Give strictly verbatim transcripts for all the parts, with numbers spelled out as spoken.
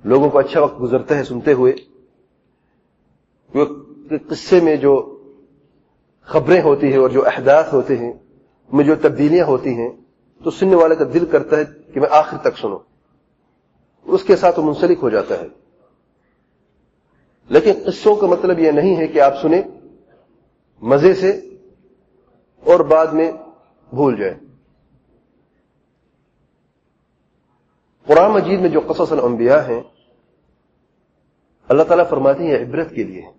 لوگوں کو اچھا وقت گزرتا ہے سنتے ہوئے. کیونکہ قصے میں جو خبریں ہوتی ہیں اور جو احداث ہوتے ہیں ان میں جو تبدیلیاں ہوتی ہیں تو سننے والے کا دل کرتا ہے کہ میں آخر تک سنوں, اس کے ساتھ وہ منسلک ہو جاتا ہے. لیکن قصوں کا مطلب یہ نہیں ہے کہ آپ سنیں مزے سے اور بعد میں بھول جائیں. قرآن مجید میں جو قصص الانبیاء ہیں اللہ تعالیٰ فرماتے ہیں یہ عبرت کے لیے,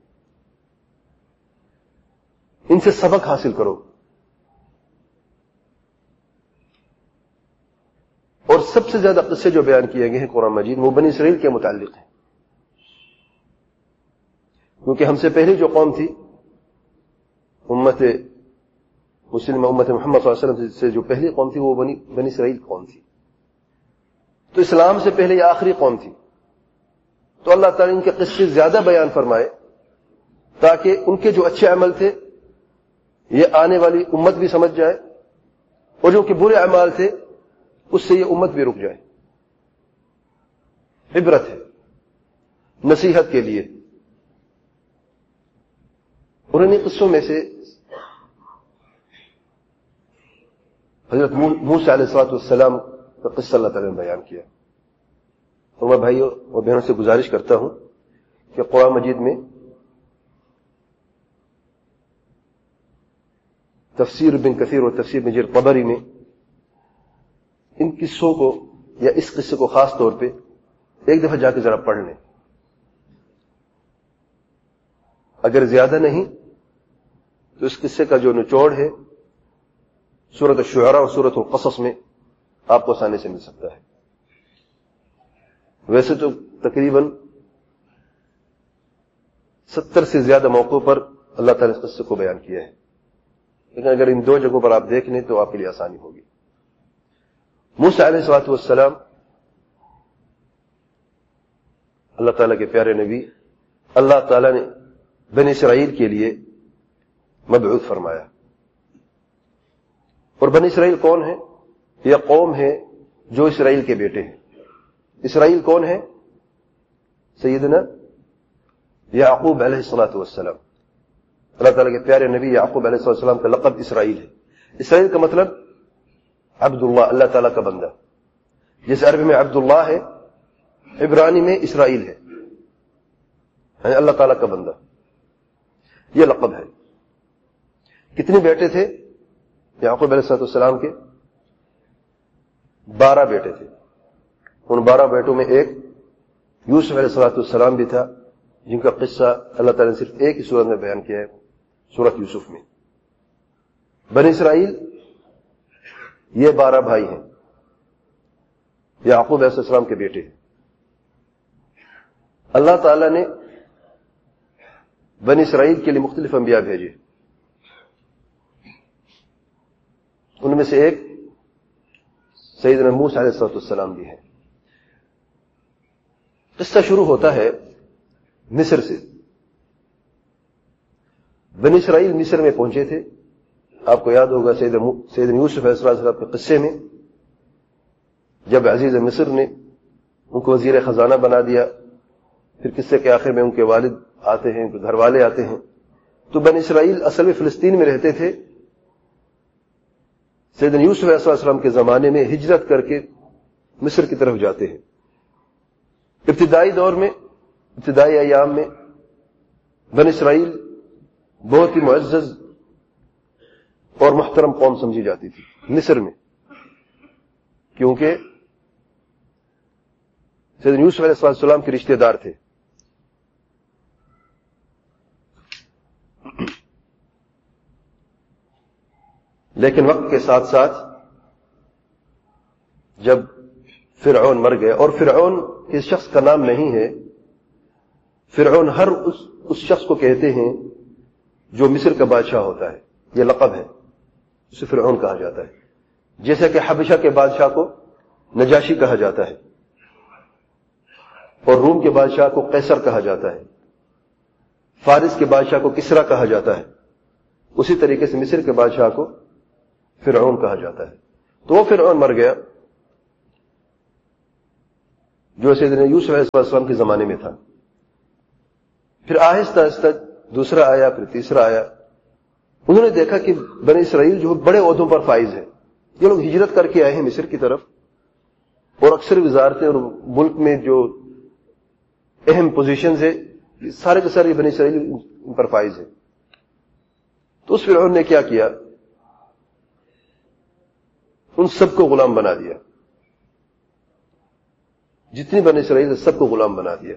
ان سے سبق حاصل کرو. اور سب سے زیادہ قصے جو بیان کیے گئے ہیں قرآن مجید وہ بنی اسرائیل کے متعلق ہیں, کیونکہ ہم سے پہلے جو قوم تھی امت مسلمہ, امت محمد صلی اللہ علیہ وسلم سے جو پہلی قوم تھی وہ بنی بنی اسرائیل قوم تھی. تو اسلام سے پہلے یہ آخری قوم تھی, تو اللہ تعالیٰ ان کے قصے زیادہ بیان فرمائے تاکہ ان کے جو اچھے عمل تھے یہ آنے والی امت بھی سمجھ جائے, اور جو کہ برے اعمال تھے اس سے یہ امت بھی رک جائے. عبرت ہے, نصیحت کے لیے. اور انہیں قصوں میں سے حضرت موسیٰ علیہ الصلوۃ والسلام کا قصہ اللہ تعالیٰ نے بیان کیا. اور میں بھائیوں اور بہنوں سے گزارش کرتا ہوں کہ قرآن مجید میں تفسیر ابن کثیر اور تفسیر ابن جریر طبری میں ان قصوں کو یا اس قصے کو خاص طور پہ ایک دفعہ جا کے ذرا پڑھ لیں. اگر زیادہ نہیں تو اس قصے کا جو نچوڑ ہے سورۃ الشعراء اور سورۃ القصص میں آپ کو آسانی سے مل سکتا ہے. ویسے تو تقریباً ستر سے زیادہ موقعوں پر اللہ تعالیٰ نے اس قصے کو بیان کیا ہے, لیکن اگر ان دو جگہوں پر آپ دیکھ لیں تو آپ کے لیے آسانی ہوگی. موسیٰ علیہ الصلوۃ والسلام اللہ تعالیٰ کے پیارے نبی, اللہ تعالیٰ نے بنی اسرائیل کے لیے مبعوث فرمایا. اور بنی اسرائیل کون ہے؟ یہ قوم ہے جو اسرائیل کے بیٹے ہیں. اسرائیل کون ہے؟ سیدنا یعقوب علیہ الصلوۃ والسلام. اللہ تعالیٰ کے پیارے نبی یعقوب علیہ السلام کا لقب اسرائیل ہے. اسرائیل کا مطلب عبداللہ, اللہ تعالیٰ کا بندہ. جیسے عربی میں عبداللہ ہے, عبرانی میں اسرائیل ہے, یعنی اللہ تعالیٰ کا بندہ. یہ لقب ہے. کتنے بیٹے تھے یعقوب علیہ السلام کے؟ بارہ بیٹے تھے. ان بارہ بیٹوں میں ایک یوسف علیہ السلام بھی تھا, جن کا قصہ اللہ تعالیٰ نے صرف ایک ہی سورت میں بیان کیا ہے, سورت یوسف میں. بنی اسرائیل یہ بارہ بھائی ہیں, یعقوب علیہ السلام کے بیٹے ہیں. اللہ تعالیٰ نے بنی اسرائیل کے لیے مختلف انبیاء بھیجے. ان میں سے ایک سیدنا موسیٰ علیہ السلام بھی ہے. قصہ شروع ہوتا ہے مصر سے. بنی اسرائیل مصر میں پہنچے تھے. آپ کو یاد ہوگا سیدنا یوسف علیہ السلام کے قصے میں جب عزیز مصر نے ان کو وزیر خزانہ بنا دیا, پھر قصے کے آخر میں ان کے والد آتے ہیں, ان کے گھر والے آتے ہیں. تو بنی اسرائیل اصل میں فلسطین میں رہتے تھے. سیدنا یوسف علیہ السلام کے زمانے میں ہجرت کر کے مصر کی طرف جاتے ہیں. ابتدائی دور میں, ابتدائی ایام میں بنی اسرائیل بہت ہی معزز اور محترم قوم سمجھی جاتی تھی مصر میں, کیونکہ سیدنا یوسف علیہ السلام کے رشتہ دار تھے. لیکن وقت کے ساتھ ساتھ جب فرعون مر گئے, اور فرعون اس شخص کا نام نہیں ہے, فرعون ہر اس, اس شخص کو کہتے ہیں جو مصر کا بادشاہ ہوتا ہے, یہ لقب ہے, اسے فرعون کہا جاتا ہے. جیسا کہ حبشہ کے بادشاہ کو نجاشی کہا جاتا ہے, اور روم کے بادشاہ کو قیصر کہا جاتا ہے, فارس کے بادشاہ کو کسرا کہا جاتا ہے, اسی طریقے سے مصر کے بادشاہ کو فرعون کہا جاتا ہے. تو وہ فرعون مر گیا, جو سیدنا یوسف علیہ السلام کے زمانے میں تھا. پھر آہستہ آہستہ دوسرا آیا, پھر تیسرا آیا. انہوں نے دیکھا کہ بنی اسرائیل جو بڑے عہدوں پر فائز ہیں, یہ لوگ ہجرت کر کے آئے ہیں مصر کی طرف, اور اکثر وزارتیں اور ملک میں جو اہم پوزیشنز ہیں سارے کے سارے بنی اسرائیل ان پر فائز ہیں. تو اس فرعون نے کیا کیا, ان سب کو غلام بنا دیا, جتنی بنی اسرائیل سب کو غلام بنا دیا.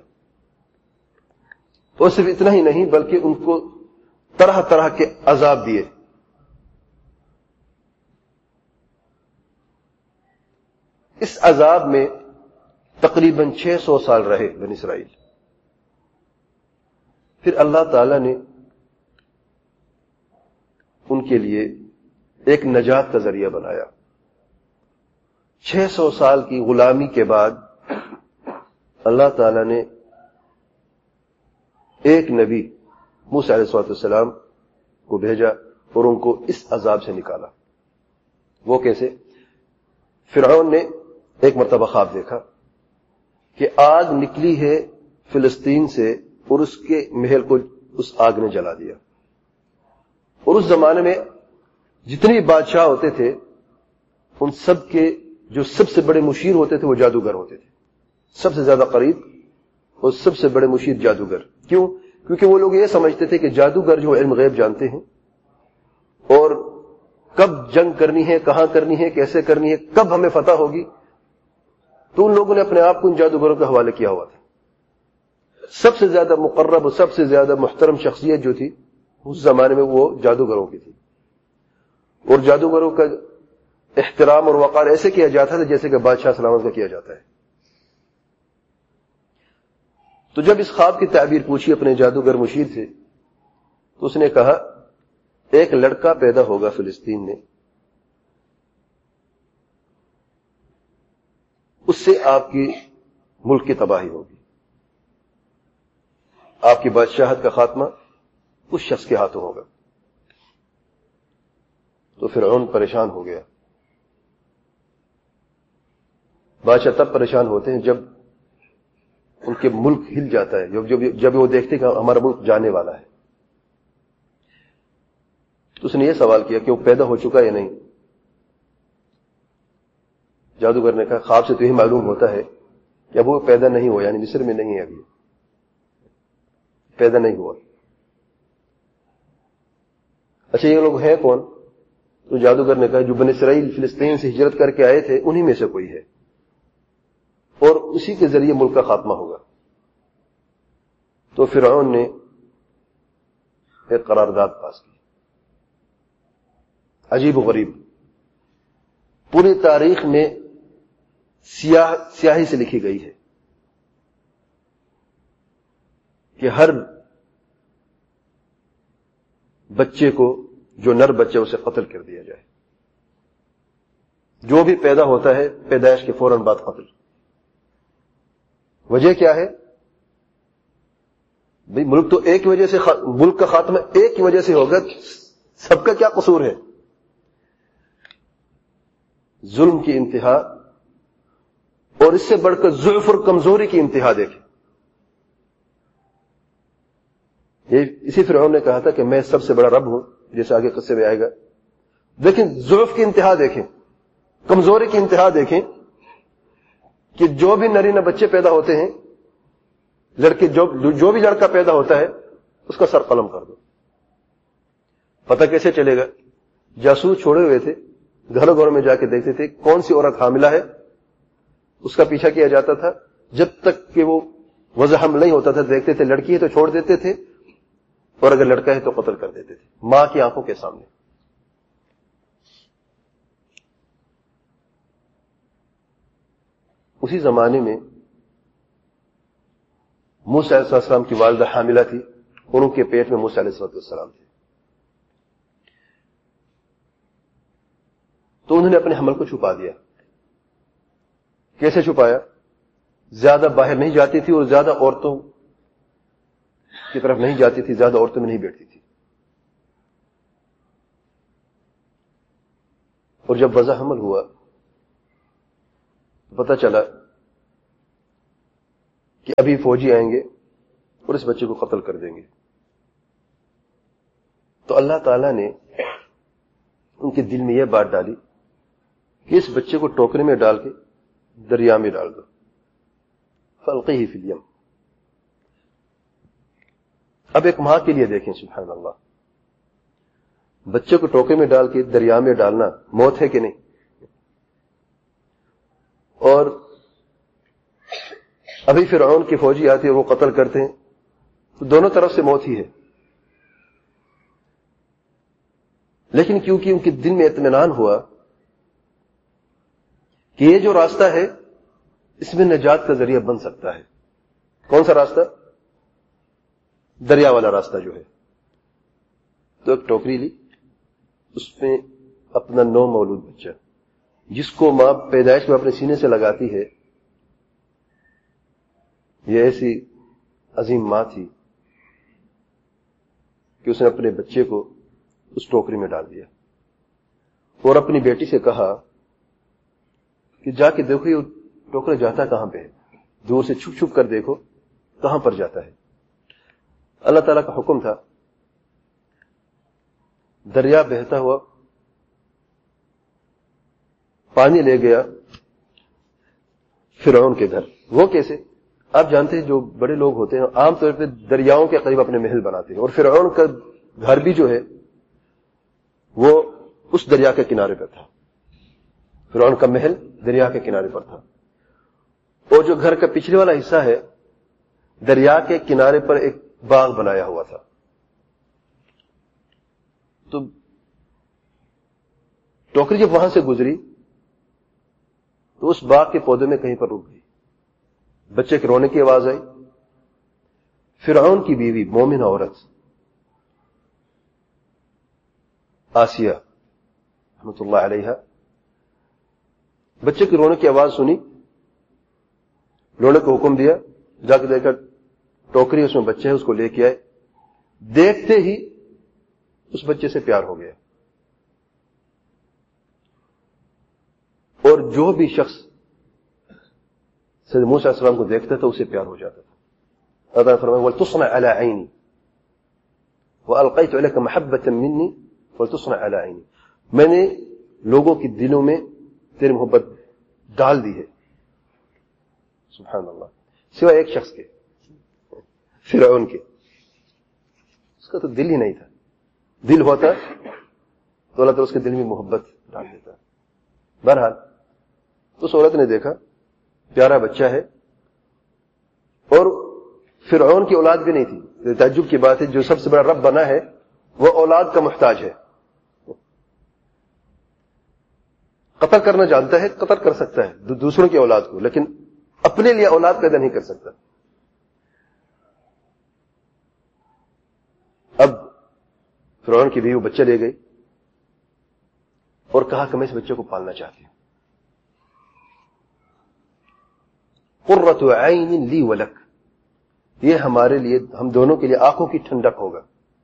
اور صرف اتنا ہی نہیں بلکہ ان کو طرح طرح کے عذاب دیے. اس عذاب میں تقریباً چھ سو سال رہے بنی اسرائیل. پھر اللہ تعالی نے ان کے لیے ایک نجات کا ذریعہ بنایا. چھ سو سال کی غلامی کے بعد اللہ تعالی نے ایک نبی موسیٰ علیہ السلام کو بھیجا اور ان کو اس عذاب سے نکالا. وہ کیسے؟ فرعون نے ایک مرتبہ خواب دیکھا کہ آگ نکلی ہے فلسطین سے اور اس کے محل کو اس آگ نے جلا دیا. اور اس زمانے میں جتنے بادشاہ ہوتے تھے ان سب کے جو سب سے بڑے مشیر ہوتے تھے وہ جادوگر ہوتے تھے. سب سے زیادہ قریب اور سب سے بڑے مشیر جادوگر. کیوں؟ کیونکہ وہ لوگ یہ سمجھتے تھے کہ جادوگر جو علم غیب جانتے ہیں اور کب جنگ کرنی ہے, کہاں کرنی ہے, کیسے کرنی ہے, کب ہمیں فتح ہوگی. تو ان لوگوں نے اپنے آپ کو ان جادوگروں کے حوالے کیا ہوا تھا. سب سے زیادہ مقرب اور سب سے زیادہ محترم شخصیت جو تھی اس زمانے میں وہ جادوگروں کی تھی. اور جادوگروں کا احترام اور وقار ایسے کیا جاتا تھا جیسے کہ بادشاہ سلامت کا کیا جاتا ہے. تو جب اس خواب کی تعبیر پوچھی اپنے جادوگر مشیر سے تو اس نے کہا ایک لڑکا پیدا ہوگا فلسطین میں, اس سے آپ کی ملک کی تباہی ہوگی, آپ کی بادشاہت کا خاتمہ اس شخص کے ہاتھوں ہوگا. تو فرعون پریشان ہو گیا. بادشاہ تب پریشان ہوتے ہیں جب ان کے ملک ہل جاتا ہے, جب جب جب وہ دیکھتے کہ ہمارا ملک جانے والا ہے. تو اس نے یہ سوال کیا کہ وہ پیدا ہو چکا یا نہیں. جادوگر نے کہا خواب سے تو یہ معلوم ہوتا ہے کہ اب وہ پیدا نہیں ہوا, یعنی مصر میں نہیں ہے, ابھی پیدا نہیں ہوا. اچھا یہ لوگ ہیں کون؟ تو جادوگر نے کہا جو بنی اسرائیل فلسطین سے ہجرت کر کے آئے تھے انہی میں سے کوئی ہے, اور اسی کے ذریعے ملک کا خاتمہ ہوگا. تو فرعون نے ایک قرارداد پاس کی, عجیب و غریب, پوری تاریخ میں سیاہ سیاہی سے لکھی گئی ہے کہ ہر بچے کو جو نر بچے اسے قتل کر دیا جائے. جو بھی پیدا ہوتا ہے پیدائش کے فوراً بعد قتل. وجہ کیا ہے؟ بھئی ملک تو ایک وجہ سے, ملک کا خاتمہ ایک ہی وجہ سے ہوگا, سب کا کیا قصور ہے؟ ظلم کی انتہا اور اس سے بڑھ کر ضعف اور کمزوری کی انتہا دیکھیں. یہ اسی فرعون نے کہا تھا کہ میں سب سے بڑا رب ہوں, جیسے آگے قصے میں آئے گا. لیکن ضعف کی انتہا دیکھیں, کمزوری کی انتہا دیکھیں کہ جو بھی نرینہ بچے پیدا ہوتے ہیں, لڑکے جو جو بھی لڑکا پیدا ہوتا ہے اس کا سر قلم کر دو. پتہ کیسے چلے گا؟ جاسوس چھوڑے ہوئے تھے, گھروں گھروں میں جا کے دیکھتے تھے کون سی عورت حاملہ ہے, اس کا پیچھا کیا جاتا تھا جب تک کہ وہ وضع حمل نہیں ہوتا تھا. دیکھتے تھے لڑکی ہے تو چھوڑ دیتے تھے, اور اگر لڑکا ہے تو قتل کر دیتے تھے ماں کی آنکھوں کے سامنے. اسی زمانے میں موسیٰ علیہ السلام کی والدہ حاملہ تھی اور ان کے پیٹ میں موسیٰ علیہ السلام تھے. تو انہوں نے اپنے حمل کو چھپا دیا. کیسے چھپایا؟ زیادہ باہر نہیں جاتی تھی اور زیادہ عورتوں کی طرف نہیں جاتی تھی, زیادہ عورتوں میں نہیں بیٹھتی تھی. اور جب وضع حمل ہوا تو پتہ چلا کہ ابھی فوجی آئیں گے اور اس بچے کو قتل کر دیں گے. تو اللہ تعالیٰ نے ان کے دل میں یہ بات ڈالی کہ اس بچے کو ٹوکرے میں ڈال کے دریا میں ڈال دو. فَأَلْقِهِ فِي الْيَمِّ. اب ایک ماں کے لیے دیکھیں سبحان اللہ, بچے کو ٹوکرے میں ڈال کے دریا میں ڈالنا موت ہے کہ نہیں؟ اور ابھی فرعون کی فوجی آتی ہے, وہ قتل کرتے ہیں, تو دونوں طرف سے موت ہی ہے. لیکن کیونکہ ان کے دل میں اطمینان ہوا کہ یہ جو راستہ ہے اس میں نجات کا ذریعہ بن سکتا ہے. کون سا راستہ؟ دریا والا راستہ جو ہے. تو ایک ٹوکری لی, اس میں اپنا نو مولود بچہ, جس کو ماں پیدائش میں اپنے سینے سے لگاتی ہے, یہ ایسی عظیم ماں تھی کہ اس نے اپنے بچے کو اس ٹوکری میں ڈال دیا اور اپنی بیٹی سے کہا کہ جا کے دیکھو یہ ٹوکرا جاتا کہاں پہ ہے, دور سے چھپ چھپ کر دیکھو کہاں پر جاتا ہے. اللہ تعالیٰ کا حکم تھا, دریا بہتا ہوا پانی لے گیا فرعون کے گھر. وہ کیسے؟ آپ جانتے ہیں جو بڑے لوگ ہوتے ہیں عام طور پہ دریاؤں کے قریب اپنے محل بناتے ہیں, اور فرعون کا گھر بھی جو ہے وہ اس دریا کے کنارے پر تھا. فرعون کا محل دریا کے کنارے پر تھا, اور جو گھر کا پچھلے والا حصہ ہے دریا کے کنارے پر ایک باغ بنایا ہوا تھا. تو ٹوکری جب وہاں سے گزری تو اس باغ کے پودے میں کہیں پر رک گئی. بچے کے رونے کی آواز آئی. فرعون کی بیوی مومن عورت آسیہ رحمۃ اللہ علیہا بچے کے رونے کی آواز سنی, رونے کو حکم دیا, جا کے دیکھا ٹوکری اس میں بچے ہے, اس کو لے کے آئے. دیکھتے ہی اس بچے سے پیار ہو گیا, اور جو بھی شخص سیدنا موسیٰ علیہ السلام کو دیکھتا تھا اسے پیار ہو جاتا تھا. اللہ تعالیٰ فرمایا وَلْتُصْنَعْ عَلَىٰ عَيْنِي وَأَلْقَيْتُ عَلَيْكَ مَحَبَّةً مِّنِّي وَلْتُصْنَعْ عَلَىٰ عَيْنِي. میں نے لوگوں کے دلوں میں تیری محبت ڈال دی ہے. سبحان اللہ, سوائے ایک شخص کے, فرعون کے. اس کا تو دل ہی نہیں تھا. دل ہوتا تو اللہ تعالیٰ اس کے دل میں محبت ڈال دیتا. بہرحال تو اس عورت نے دیکھا پیارا بچہ ہے, اور فرعون کی اولاد بھی نہیں تھی. تعجب کی بات ہے, جو سب سے بڑا رب بنا ہے وہ اولاد کا محتاج ہے. قتل کرنا جانتا ہے, قتل کر سکتا ہے دوسروں کی اولاد کو, لیکن اپنے لیے اولاد پیدا نہیں کر سکتا. اب فرعون کی بیوی بچہ لے گئی اور کہا کہ میں اس بچے کو پالنا چاہتی ہوں. قرۃ عین لی ولک, یہ ہمارے لیے, ہم دونوں کے لیے آنکھوں کی ٹھنڈک ہوگا.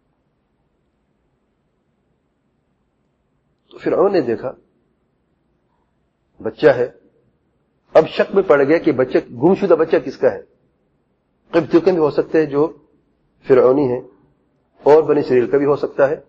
تو فرعون نے دیکھا بچہ ہے, اب شک میں پڑ گیا کہ بچہ گمشدہ بچہ کس کا ہے. قبطیوں کے بھی ہو سکتے ہیں جو فرعونی ہیں, اور بنی اسرائیل کا بھی ہو سکتا ہے,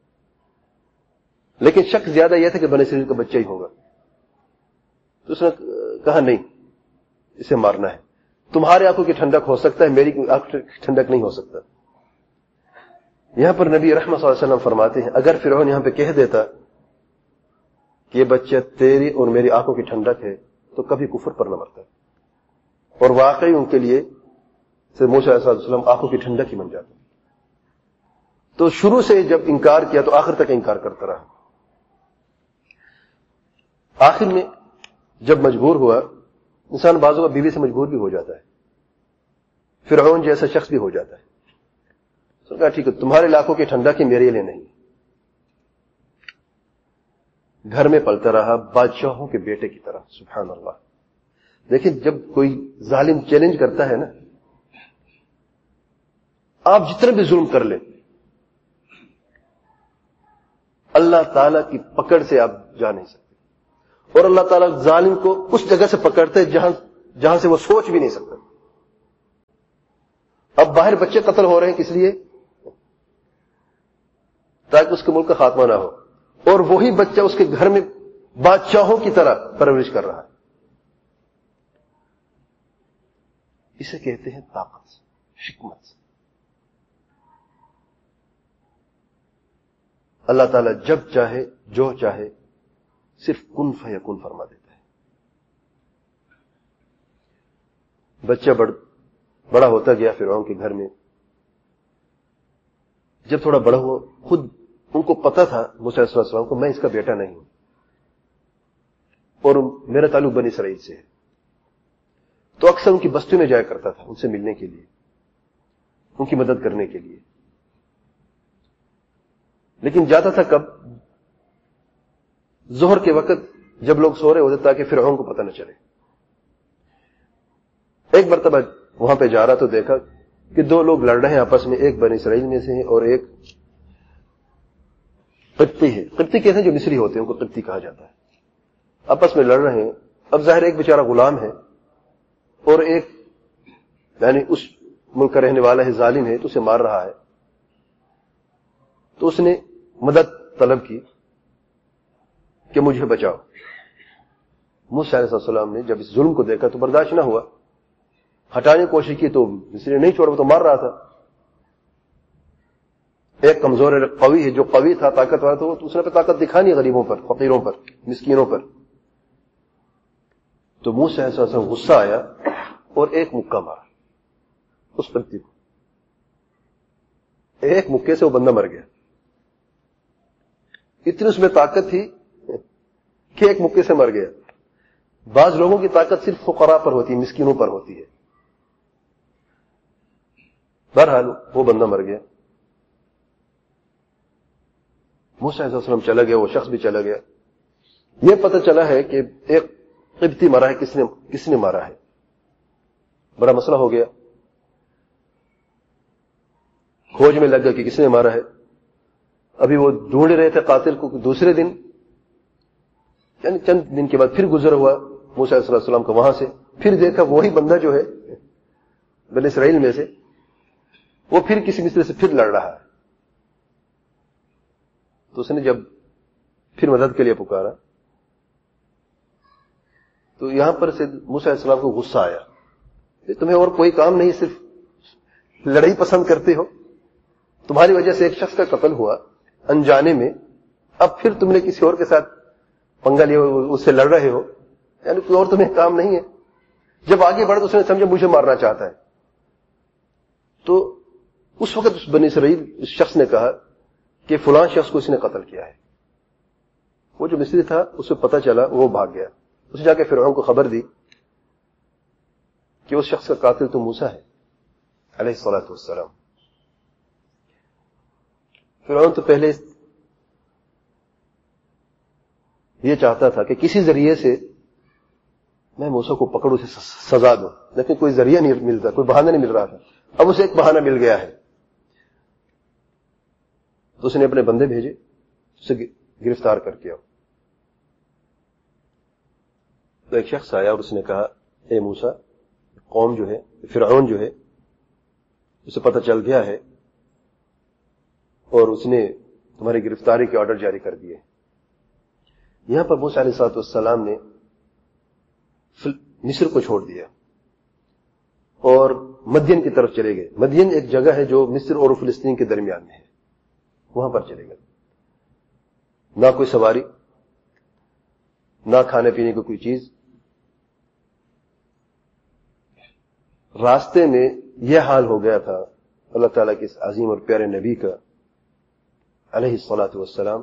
لیکن شک زیادہ یہ تھا کہ بنی اسرائیل کا بچہ ہی ہوگا. تو اس نے کہا نہیں, اسے مارنا ہے. تمہارے آنکھوں کی ٹھنڈک ہو سکتا ہے, میری آنکھ کی ٹھنڈک نہیں ہو سکتا. یہاں پر نبی رحمت صلی اللہ علیہ وسلم فرماتے ہیں اگر فرعون یہاں پہ کہہ دیتا کہ یہ بچہ تیری اور میری آنکھوں کی ٹھنڈک ہے تو کبھی کفر پر نہ مرتا, اور واقعی ان کے لیے سیدنا موسیٰ علیہ السلام آنکھوں کی ٹھنڈک ہی بن جاتا. تو شروع سے جب انکار کیا تو آخر تک انکار کرتا رہا. آخر میں جب مجبور ہوا, انسان بعضوں کا بیوی سے مجبور بھی ہو جاتا ہے, فرعون جیسا شخص بھی ہو جاتا ہے. تو کہا ٹھیک ہے, تمہارے علاقوں کی ٹھنڈک ہی میرے لیے نہیں. گھر میں پلتا رہا بادشاہوں کے بیٹے کی طرح. سبحان اللہ. دیکھیں جب کوئی ظالم چیلنج کرتا ہے نا, آپ جتنے بھی ظلم کر لیں اللہ تعالیٰ کی پکڑ سے آپ جا نہیں سکتے, اور اللہ تعالیٰ ظالم کو اس جگہ سے پکڑتے جہاں جہاں سے وہ سوچ بھی نہیں سکتا. اب باہر بچے قتل ہو رہے ہیں کس لیے؟ تاکہ اس کے ملک کا خاتمہ نہ ہو، اور وہی بچہ اس کے گھر میں بادشاہوں کی طرح پرورش کر رہا ہے. اسے کہتے ہیں طاقت، حکمت. اللہ تعالیٰ جب چاہے جو چاہے صرف کن فیکون فرما دیتا ہے. بچہ بڑ بڑا ہوتا گیا فرعون کے گھر میں. جب تھوڑا بڑا ہوا، خود ان کو پتا تھا موسیٰ علیہ السلام کو، میں اس کا بیٹا نہیں ہوں اور میرا تعلق بنی اسرائیل سے ہے. تو اکثر ان کی بستیوں میں جایا کرتا تھا ان سے ملنے کے لیے، ان کی مدد کرنے کے لیے. لیکن جاتا تھا کب؟ ظہر کے وقت جب لوگ سو رہے ہوتے تاکہ فرعون کو پتہ نہ چلے. ایک مرتبہ وہاں پہ جا رہا تو دیکھا کہ دو لوگ لڑ رہے ہیں آپس میں، ایک بنی اسرائیل میں سے ہیں اور ایک قبطی ہے. قبطی کہتے ہیں جو مصری ہوتے ہیں، ان کو قبطی کہا جاتا ہے. آپس میں لڑ رہے ہیں. اب ظاہر ایک بیچارہ غلام ہے اور ایک یعنی اس ملک کا رہنے والا ہے، ظالم ہے، تو اسے مار رہا ہے. تو اس نے مدد طلب کی کہ مجھے بچاؤ. موسیٰ علیہ السلام نے جب اس ظلم کو دیکھا تو برداشت نہ ہوا، ہٹانے کی کوشش کی تو اس نے نہیں چھوڑا، وہ تو مار رہا تھا. ایک کمزور ہے، قوی ہے، جو قوی تھا، طاقتور تھا، تو اس نے پہ طاقت دکھانی غریبوں پر، فقیروں پر، مسکینوں پر. تو موسیٰ علیہ السلام غصہ آیا اور ایک مکہ مارا اس قبطی کو. ایک مکے سے وہ بندہ مر گیا. اتنی اس میں طاقت تھی کہ ایک مکے سے مر گیا. بعض لوگوں کی طاقت صرف فقراء پر ہوتی ہے، مسکینوں پر ہوتی ہے. بہرحال وہ بندہ مر گیا. موسیٰ علیہ السلام چلا گیا، وہ شخص بھی چلا گیا. یہ پتہ چلا ہے کہ ایک قبطی مرا ہے، کس نے کس نے مارا ہے. بڑا مسئلہ ہو گیا، کھوج میں لگ گیا کہ کس نے مارا ہے. ابھی وہ ڈھونڈ رہے تھے قاتل کو. دوسرے دن یعنی چند دن کے بعد پھر گزر ہوا موسیٰ علیہ السلام کا وہاں سے. پھر دیکھا وہی بندہ جو ہے بنی اسرائیل میں سے، وہ پھر کسی مصری سے پھر لڑ رہا ہے. تو اس نے جب پھر مدد کے لیے پکارا تو یہاں پر سے موسیٰ علیہ السلام کو غصہ آیا. تمہیں اور کوئی کام نہیں، صرف لڑائی پسند کرتے ہو. تمہاری وجہ سے ایک شخص کا قتل ہوا انجانے میں، اب پھر تم نے کسی اور کے ساتھ پنگا لیا، اس سے لڑ رہے ہو، یعنی کوئی اور تمہیں کام نہیں ہے. جب آگے بڑھا تو اس نے سمجھا مجھے مارنا چاہتا ہے. تو اس وقت اس بنی اسرائیل اس شخص نے کہا کہ فلاں شخص کو اس نے قتل کیا ہے. وہ جو مصری تھا اسے پتہ چلا، وہ بھاگ گیا. اسے جا کے فرعون کو خبر دی کہ اس شخص کا قاتل تو موسیٰ ہے علیہ الصلاۃ والسلام. فرعون تو پہلے یہ چاہتا تھا کہ کسی ذریعے سے میں موسیٰ کو پکڑوں، اسے سزا دوں، لیکن کوئی ذریعہ نہیں ملتا، کوئی بہانہ نہیں مل رہا تھا. اب اسے ایک بہانہ مل گیا ہے. تو اس نے اپنے بندے بھیجے، اسے گرفتار کر کے آؤ. تو ایک شخص آیا اور اس نے کہا اے موسیٰ، قوم جو ہے، فرعون جو ہے، اسے پتہ چل گیا ہے اور اس نے تمہاری گرفتاری کے آرڈر جاری کر دیے. یہاں پر موسیٰ علیہ الصلوۃ والسلام نے مصر کو چھوڑ دیا اور مدین کی طرف چلے گئے. مدین ایک جگہ ہے جو مصر اور فلسطین کے درمیان میں ہے، وہاں پر چلے گئے. نہ کوئی سواری، نہ کھانے پینے کی کوئی چیز. راستے میں یہ حال ہو گیا تھا اللہ تعالیٰ کے اس عظیم اور پیارے نبی کا علیہ الصلاۃ والسلام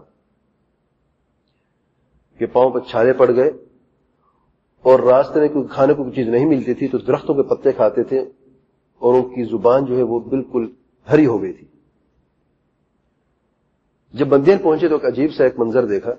کہ پاؤں پر چھالے پڑ گئے اور راستے میں کوئی کھانے کو کوئی چیز نہیں ملتی تھی تو درختوں کے پتے کھاتے تھے اور ان کی زبان جو ہے وہ بالکل ہری ہو گئی تھی. جب مدین پہنچے تو ایک عجیب سا ایک منظر دیکھا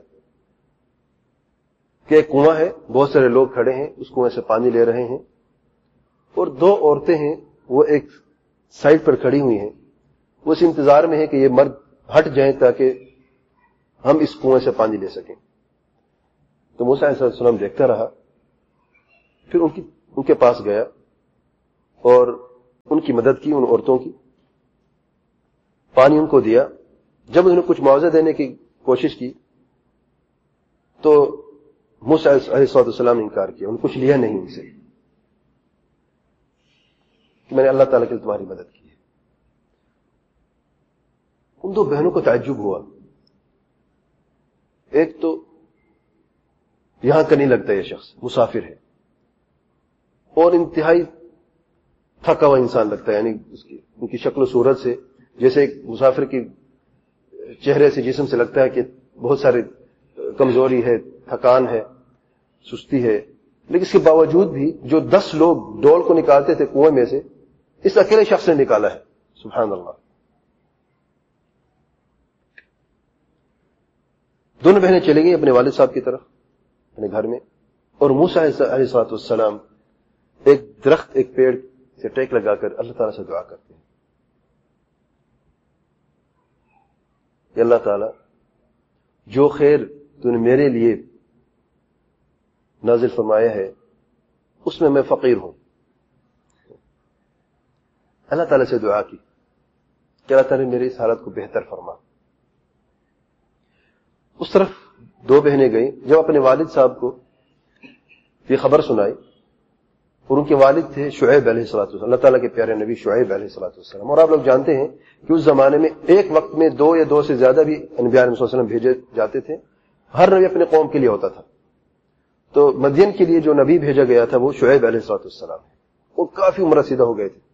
کہ ایک کنواں ہے، بہت سارے لوگ کھڑے ہیں اس کنویں سے پانی لے رہے ہیں اور دو عورتیں ہیں وہ ایک سائڈ پر کھڑی ہوئی ہیں. وہ اس انتظار میں ہے کہ یہ مرد ہٹ جائیں تاکہ ہم اس کنویں سے پانی لے سکیں. تو موسیٰ علیہ السلام دیکھتا رہا، پھر ان کی ان کے پاس گیا اور ان کی مدد کی ان عورتوں کی، پانی ان کو دیا. جب انہوں نے کچھ معاوضہ دینے کی کوشش کی تو موسیٰ علیہ السلام نے انکار کیا، انہوں نے کچھ لیا نہیں ان سے کہ میں نے اللہ تعالیٰ کے لیے تمہاری مدد کی ہے. ان دو بہنوں کو تعجب ہوا. ایک تو یہاں کا نہیں لگتا یہ شخص مسافر ہے، اور انتہائی تھکا ہوا انسان لگتا ہے، یعنی اس کی ان کی شکل و صورت سے جیسے ایک مسافر کی چہرے سے جسم سے لگتا ہے کہ بہت سارے کمزوری ہے، تھکان ہے، سستی ہے. لیکن اس کے باوجود بھی جو دس لوگ ڈول کو نکالتے تھے کنویں میں سے، اس اکیلے شخص نے نکالا ہے. سبحان اللہ. دونوں بہنیں چلی گئی اپنے والد صاحب کی طرف اپنے گھر میں، اور موسیٰ علیہ السلام ایک درخت ایک پیڑ سے ٹیک لگا کر اللہ تعالیٰ سے دعا کرتے ہیں کہ اللہ تعالیٰ جو خیر تو نے میرے لیے نازل فرمایا ہے اس میں میں فقیر ہوں. اللہ تعالیٰ سے دعا کی کہ اللہ تعالیٰ میری اس حالت کو بہتر فرما. اس طرف دو بہنیں گئیں. جب اپنے والد صاحب کو یہ خبر سنائی، اور ان کے والد تھے شعیب علیہ الصلوۃ والسلام، اللہ تعالیٰ کے پیارے نبی شعیب علیہ الصلوۃ والسلام. اور آپ لوگ جانتے ہیں کہ اس زمانے میں ایک وقت میں دو یا دو سے زیادہ بھی انبیاء علیہ السلام بھیجے جاتے تھے. ہر نبی اپنے قوم کے لیے ہوتا تھا. تو مدین کے لیے جو نبی بھیجا گیا تھا وہ شعیب علیہ الصلوۃ والسلام ہے. وہ کافی عمر رسیدہ ہو گئے تھے.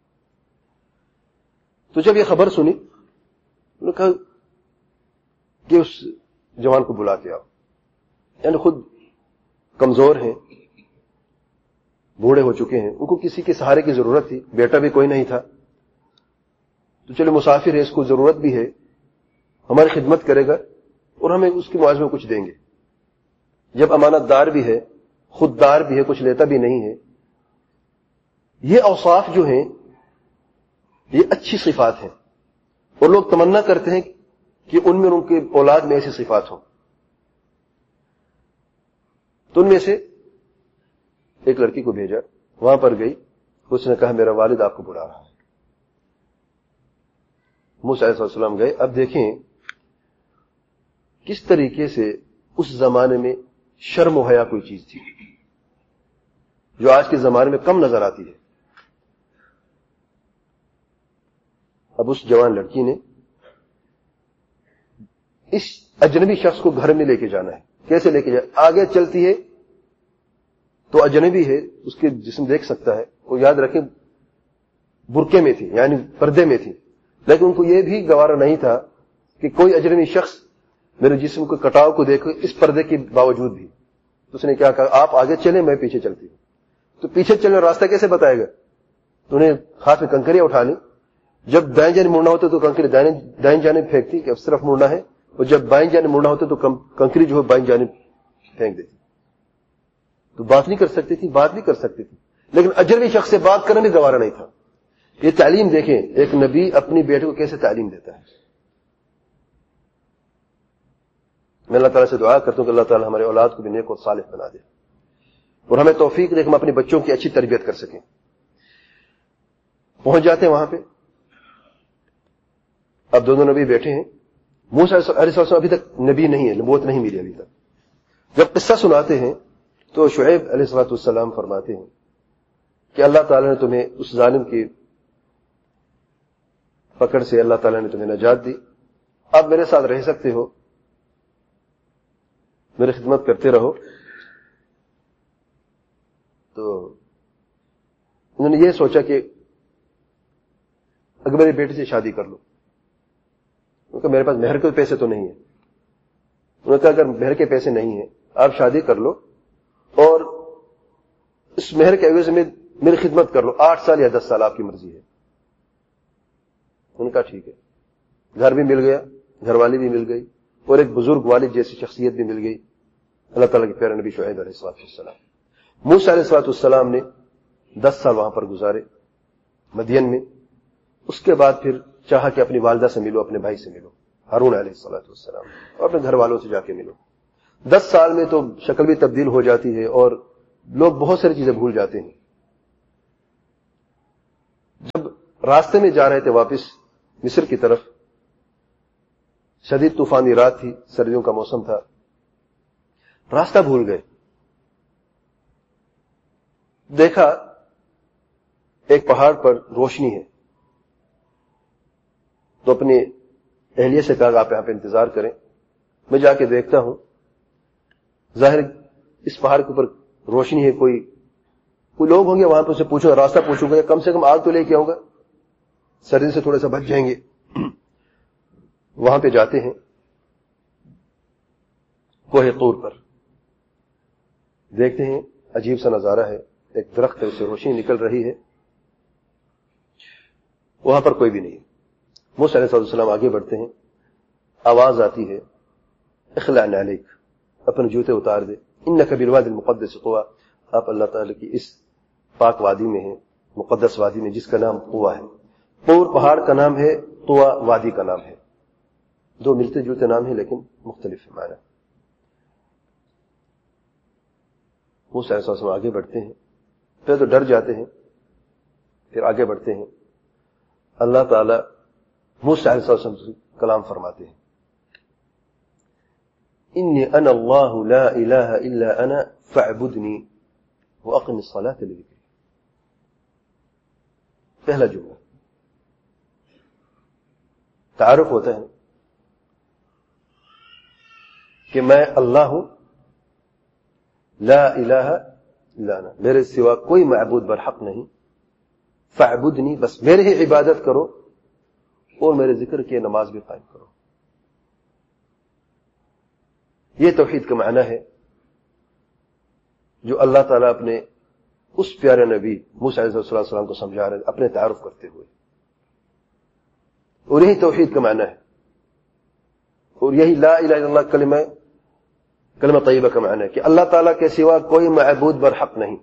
تو جب یہ خبر سنی، انہوں نے کہا کہ اس جوان کو بلا کے آؤ. یعنی خود کمزور ہیں، بوڑھے ہو چکے ہیں، ان کو کسی کے سہارے کی ضرورت تھی. بیٹا بھی کوئی نہیں تھا. تو چلو مسافر ہے، اس کو ضرورت بھی ہے، ہماری خدمت کرے گا اور ہمیں اس کے معاوضے میں کچھ دیں گے. جب امانت دار بھی ہے، خوددار بھی ہے، کچھ لیتا بھی نہیں ہے. یہ اوصاف جو ہیں یہ اچھی صفات ہیں، اور لوگ تمنا کرتے ہیں کہ ان میں ان کے اولاد میں ایسی صفات ہوں. تو ان میں سے ایک لڑکی کو بھیجا، وہاں پر گئی. اس نے کہا میرا والد آپ کو بلا رہا ہے. موسیٰ علیہ السلام گئے. اب دیکھیں کس طریقے سے اس زمانے میں شرم و حیا کوئی چیز تھی جو آج کے زمانے میں کم نظر آتی ہے. اب اس جوان لڑکی نے اس اجنبی شخص کو گھر میں لے کے جانا ہے. کیسے لے کے جائے؟ آگے چلتی ہے تو اجنبی ہے، اس کے جسم دیکھ سکتا ہے. وہ یاد رکھیں برقعے میں تھی، یعنی پردے میں تھی. لیکن ان کو یہ بھی گوارا نہیں تھا کہ کوئی اجنبی شخص میرے جسم کو کٹاؤ کو دیکھو اس پردے کے باوجود بھی. تو اس نے کیا کہا، آپ آگے چلیں میں پیچھے چلتی ہوں. تو پیچھے چلنے راستہ کیسے بتائے گا؟ تو انہیں ہاتھ میں کنکریاں اٹھا لی. جب دائیں جانب مڑنا ہوتا تو کنکری دائیں جانب پھینکتی کہ اب صرف مڑنا ہے، اور جب بائیں جانب مڑنا ہوتا تو کنکری جو ہے بائیں جانب پھینک دیتی. تو بات نہیں کر سکتی تھی، بات بھی کر سکتی تھی، لیکن اجنبی شخص سے بات کرنا بھی گوارا نہیں تھا. یہ تعلیم دیکھیں ایک نبی اپنی بیٹے کو کیسے تعلیم دیتا ہے. میں اللہ تعالیٰ سے دعا کرتا ہوں کہ اللہ تعالیٰ ہمارے اولاد کو بھی نیک اور صالح بنا دے، اور ہمیں توفیق دے کہ ہم اپنے بچوں کی اچھی تربیت کر سکیں. پہنچ جاتے ہیں وہاں پہ. اب دونوں نبی بیٹھے ہیں. موسیٰ علیہ السلام ابھی تک نبی نہیں ہے، نبوت نہیں ملی ابھی تک. جب قصہ سناتے ہیں تو شعیب علیہ السلام فرماتے ہیں کہ اللہ تعالیٰ نے تمہیں اس ظالم کی پکڑ سے اللہ تعالیٰ نے تمہیں نجات دی. آپ میرے ساتھ رہ سکتے ہو، میری خدمت کرتے رہو. تو انہوں نے یہ سوچا کہ اگر میری بیٹی سے شادی کر لو. کیونکہ میرے پاس مہر کے پیسے تو نہیں ہیں. انہوں نے کہا اگر مہر کے پیسے نہیں ہیں آپ شادی کر لو، اور اس مہر کے عوض میں میری خدمت کر لو، آٹھ سال یا دس سال آپ کی مرضی ہے. ان کا ٹھیک ہے. گھر بھی مل گیا، گھر والی بھی مل گئی، اور ایک بزرگ والد جیسی شخصیت بھی مل گئی. اللہ تعالیٰ کے پیارے نبی شعیب علیہ السلام. موسیٰ علیہ السلام نے دس سال وہاں پر گزارے مدین میں. اس کے بعد پھر چاہا کہ اپنی والدہ سے ملو، اپنے بھائی سے ملو ہارون علیہ السلام، اور اپنے گھر والوں سے جا کے ملو. دس سال میں تو شکل بھی تبدیل ہو جاتی ہے اور لوگ بہت ساری چیزیں بھول جاتے ہیں. جب راستے میں جا رہے تھے واپس مصر کی طرف، شدید طوفانی رات تھی، سردیوں کا موسم تھا، راستہ بھول گئے۔ دیکھا ایک پہاڑ پر روشنی ہے، تو اپنی اہلیہ سے کہا آپ یہاں پہ انتظار کریں، میں جا کے دیکھتا ہوں، ظاہر اس پہاڑ کے اوپر روشنی ہے، کوئی کوئی لوگ ہوں گے وہاں پہ، اسے پوچھو، راستہ پوچھوں گا، کم سے کم آگ تو لے کے آؤں گا، سردی سے تھوڑا سا بچ جائیں گے۔ وہاں پہ جاتے ہیں کوہ طور پر، دیکھتے ہیں عجیب سا نظارہ ہے، ایک درخت ہے، اس سے روشنی نکل رہی ہے، وہاں پر کوئی بھی نہیں۔ موسیٰ علیہ السلام آگے بڑھتے ہیں، آواز آتی ہے اخلع نعلیک، اپنے جوتے اتار دے، انک بالوادی المقدس طویٰ، آپ اللہ تعالی کی اس پاک وادی میں ہیں، مقدس وادی میں، جس کا نام طویٰ ہے۔ طور پہاڑ کا نام ہے، طویٰ وادی کا نام ہے، دو ملتے جلتے نام ہیں لیکن مختلف معنی۔ موسیٰ علیہ السلام آگے بڑھتے ہیں، پھر تو ڈر جاتے ہیں، پھر آگے بڑھتے ہیں، اللہ تعالی موسیٰ علیہ السلام سے کلام فرماتے ہیں، انی انا اللہ لا الہ الا انا فاعبدنی واقم الصلاۃ لذکری۔ پہلا جملہ تعارف ہوتا ہے کہ میں اللہ ہوں، لا الہ الا انا، میرے سوا کوئی معبود برحق نہیں، فاعبدنی، بس میرے ہی عبادت کرو، اور میرے ذکر کی نماز بھی قائم کرو۔ یہ توحید کا معنی ہے جو اللہ تعالیٰ اپنے اس پیارے نبی موسیٰ علیہ السلام کو سمجھا رہے اپنے تعارف کرتے ہوئے، اور یہی توحید کا معنی ہے، اور یہی لا الہ الا اللہ کلمہ کلمہ طیبہ کا معنی ہے کہ اللہ تعالیٰ کے سوا کوئی معبود برحق نہیں۔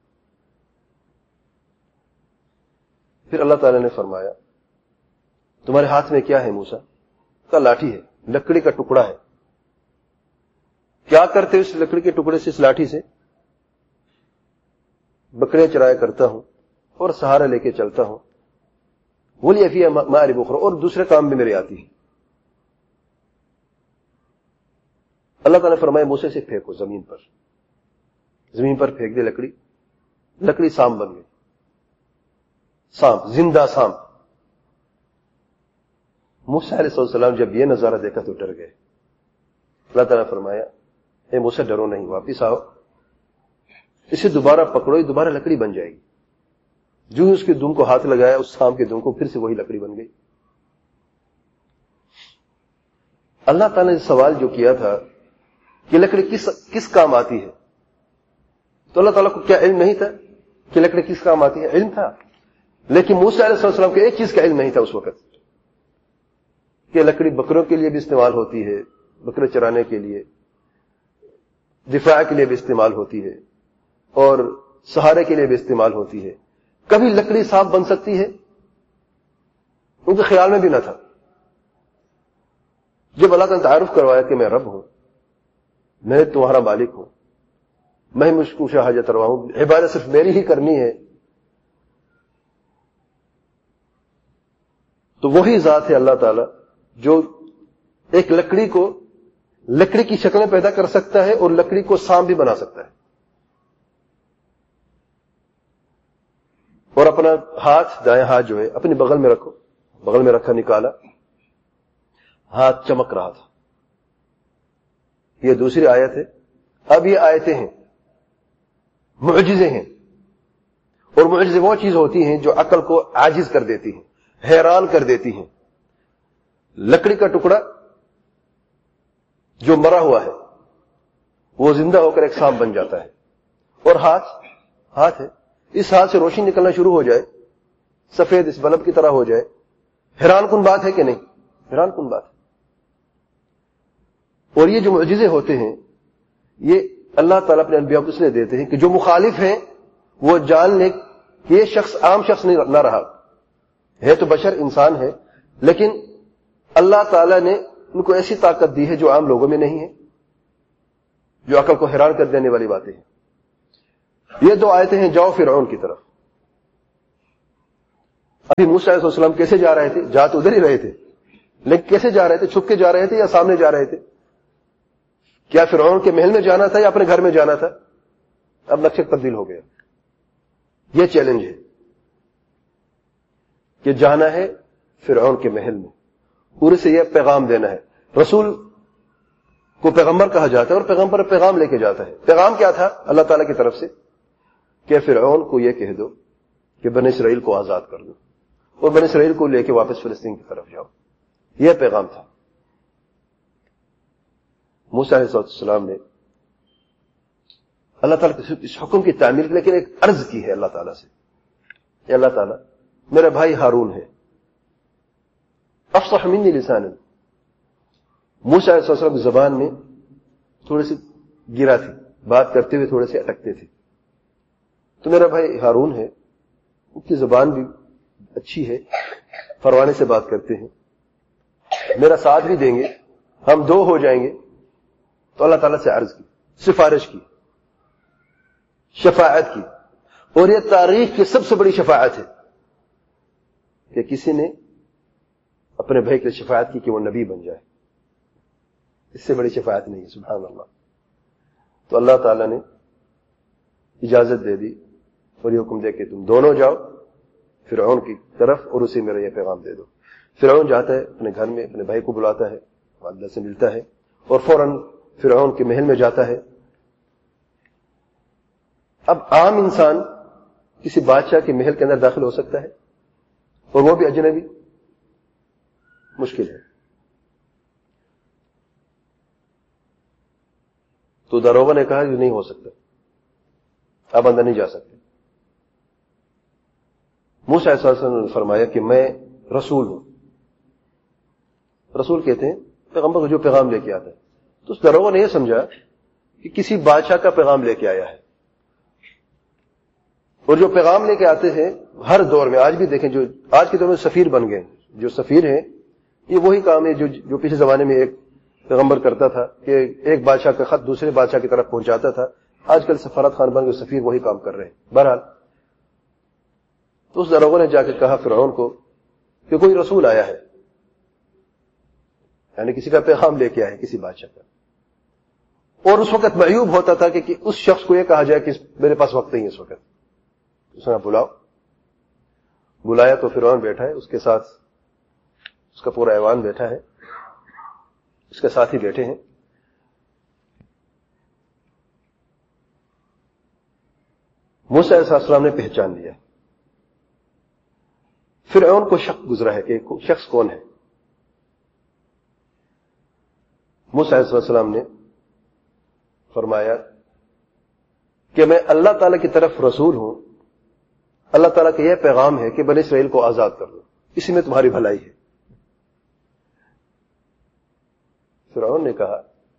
پھر اللہ تعالیٰ نے فرمایا تمہارے ہاتھ میں کیا ہے موسیٰ؟ کا لاٹھی ہے، لکڑی کا ٹکڑا ہے۔ کیا کرتے اس لکڑی کے ٹکڑے سے، اس لاٹھی سے؟ بکریاں چرایا کرتا ہوں اور سہارا لے کے چلتا ہوں، ولی فیہا مآرب اخری، اور دوسرے کام بھی میرے آتی ہے۔ اللہ تعالیٰ نے فرمایا موسیٰ سے پھینکو زمین پر، زمین پر پھینک دے لکڑی، لکڑی سانپ بن گئی، سانپ، زندہ سانپ۔ موسیٰ علیہ السلام جب یہ نظارہ دیکھا تو ڈر گئے۔ اللہ تعالیٰ نے فرمایا اے موسیٰ ڈرو نہیں، واپس آؤ، اسے دوبارہ پکڑو، یہ دوبارہ لکڑی بن جائے گی۔ جو اس کے دم کو ہاتھ لگایا، اس سانپ کے دم کو، پھر سے وہی لکڑی بن گئی۔ اللہ تعالیٰ نے سوال جو کیا تھا کہ لکڑی کس کس کام آتی ہے، تو اللہ تعالیٰ کو کیا علم نہیں تھا کہ لکڑی کس کام آتی ہے؟ علم تھا، لیکن موسیٰ علیہ السلام کو ایک چیز کا علم نہیں تھا اس وقت، کہ لکڑی بکروں کے لیے بھی استعمال ہوتی ہے، بکرے چرانے کے لیے، دفاع کے لیے بھی استعمال ہوتی ہے، اور سہارے کے لیے بھی استعمال ہوتی ہے۔ کبھی لکڑی سانپ بن سکتی ہے؟ ان کے خیال میں بھی نہ تھا۔ جب اللہ تعالیٰ نے تعارف کروایا کہ میں رب ہوں، میں تمہارا مالک ہوں، میں مشکوشہ حاجت روا ہوں، عبادت صرف میری ہی کرنی ہے، تو وہی ذات ہے اللہ تعالیٰ جو ایک لکڑی کو لکڑی کی شکلیں پیدا کر سکتا ہے اور لکڑی کو سانپ بھی بنا سکتا ہے۔ اور اپنا ہاتھ، دائیں ہاتھ جو ہے اپنی بغل میں رکھو، بغل میں رکھا، نکالا، ہاتھ چمک رہا تھا۔ یہ دوسری آیت ہے۔ اب یہ آیتیں ہیں، معجزے ہیں، اور معجزے وہ چیز ہوتی ہیں جو عقل کو عاجز کر دیتی ہیں، حیران کر دیتی ہیں۔ لکڑی کا ٹکڑا جو مرا ہوا ہے وہ زندہ ہو کر ایک سانپ بن جاتا ہے، اور ہاتھ ہاتھ ہے، اس ہاتھ سے روشنی نکلنا شروع ہو جائے، سفید اس بلب کی طرح ہو جائے۔ حیران کن بات ہے کہ نہیں؟ حیران کن بات ہے۔ اور یہ جو معجزے ہوتے ہیں یہ اللہ تعالیٰ اپنے انبیاء کو اس لیے دیتے ہیں کہ جو مخالف ہیں وہ جان لیں کہ یہ شخص عام شخص نہیں نہ رہا ہے، تو بشر انسان ہے، لیکن اللہ تعالیٰ نے ان کو ایسی طاقت دی ہے جو عام لوگوں میں نہیں ہے، جو عقل کو حیران کر دینے والی باتیں ہیں۔ یہ دو آیتیں ہیں، جاؤ فرعون کی طرف۔ ابھی موسیٰ علیہ السلام کیسے جا رہے تھے؟ جا تو ادھر ہی رہے تھے، لیکن کیسے جا رہے تھے؟ چھپ کے جا رہے تھے یا سامنے جا رہے تھے؟ کیا فرعون کے محل میں جانا تھا یا اپنے گھر میں جانا تھا؟ اب نقشہ تبدیل ہو گیا. یہ چیلنج ہے کہ جانا ہے فرعون کے محل میں، اور اسے یہ پیغام دینا ہے. رسول کو پیغمبر کہا جاتا ہے اور پیغمبر پیغام لے کے جاتا ہے. پیغام کیا تھا اللہ تعالیٰ کی طرف سے؟ کہ فرعون کو یہ کہہ دو کہ بنی اسرائیل کو آزاد کر دو اور بنی اسرائیل کو لے کے واپس فلسطین کی طرف جاؤ. یہ پیغام تھا. موسیٰ علیہ السلام نے اللہ تعالیٰ کے اس حکم کی تعمیل لیکن ایک عرض کی ہے اللہ تعالیٰ سے. کہ اللہ تعالیٰ میرا بھائی ہارون ہے، افصح منی لسانا. موسیٰ علیہ السلام کی زبان میں تھوڑی سی گرا تھی، بات کرتے ہوئے تھوڑے سے اٹکتے تھے. تو میرا بھائی ہارون ہے، ان کی زبان بھی اچھی ہے، فروانے سے بات کرتے ہیں، میرا ساتھ بھی دیں گے، ہم دو ہو جائیں گے. تو اللہ تعالیٰ سے عرض کی، سفارش کی، شفاعت کی. اور یہ تاریخ کی سب سے بڑی شفاعت ہے کہ کسی نے اپنے بھائی کے لیے شفاعت کی کہ وہ نبی بن جائے. اس سے بڑی شفاعت نہیں ہے. سبحان اللہ. تو اللہ تعالیٰ نے اجازت دے دی اور یہ حکم دے کہ تم دونوں جاؤ فرعون کی طرف اور اسے میرا یہ پیغام دے دو. فرعون جاتا ہے اپنے گھر میں، اپنے بھائی کو بلاتا ہے، والدہ سے ملتا ہے اور فوراً فرعون کے محل میں جاتا ہے. اب عام انسان کسی بادشاہ کے محل کے اندر داخل ہو سکتا ہے اور وہ بھی اجنبی؟ مشکل ہے. تو داروغہ نے کہا کہ نہیں ہو سکتا، آپ اندر نہیں جا سکتے. موسیٰ علیہ السلام نے فرمایا کہ میں رسول ہوں. رسول کہتے ہیں پیغمبر کو جو پیغام لے کے آتا ہے. تو اس داروغہ نے یہ سمجھا کہ کسی بادشاہ کا پیغام لے کے آیا ہے. اور جو پیغام لے کے آتے ہیں ہر دور میں، آج بھی دیکھیں، جو آج کے دور میں سفیر بن گئے، جو سفیر ہیں یہ وہی کام ہے جو جو پچھلے زمانے میں ایک پیغمبر کرتا تھا کہ ایک بادشاہ کا خط دوسرے بادشاہ کی طرف پہنچاتا تھا. آج کل سفارت خان بن کے سفیر وہی کام کر رہے ہیں. بہرحال تو اس داروغہ نے جا کے کہا فرعون کو کہ کوئی رسول آیا ہے، یعنی کسی کا پیغام لے کے آئے کسی بادشاہ کا. اور اس وقت معیوب ہوتا تھا کہ, کہ اس شخص کو یہ کہا جائے کہ میرے پاس وقت نہیں ہے اس وقت. اس نے بلاؤ، بلایا تو فرعون بیٹھا ہے، اس کے ساتھ اس کا پورا ایوان بیٹھا ہے، اس کے ساتھ ہی بیٹھے ہیں. موسیٰ علیہ السلام نے پہچان لیا. فرعون کو شک گزرا ہے کہ شخص کون ہے. موسیٰ علیہ السلام نے فرمایا کہ میں اللہ تعالی کی طرف رسول ہوں، اللہ تعالیٰ کا یہ پیغام ہے کہ بنی اسرائیل کو آزاد کر دو، اسی میں تمہاری بھلائی ہے. فرعون نے کہا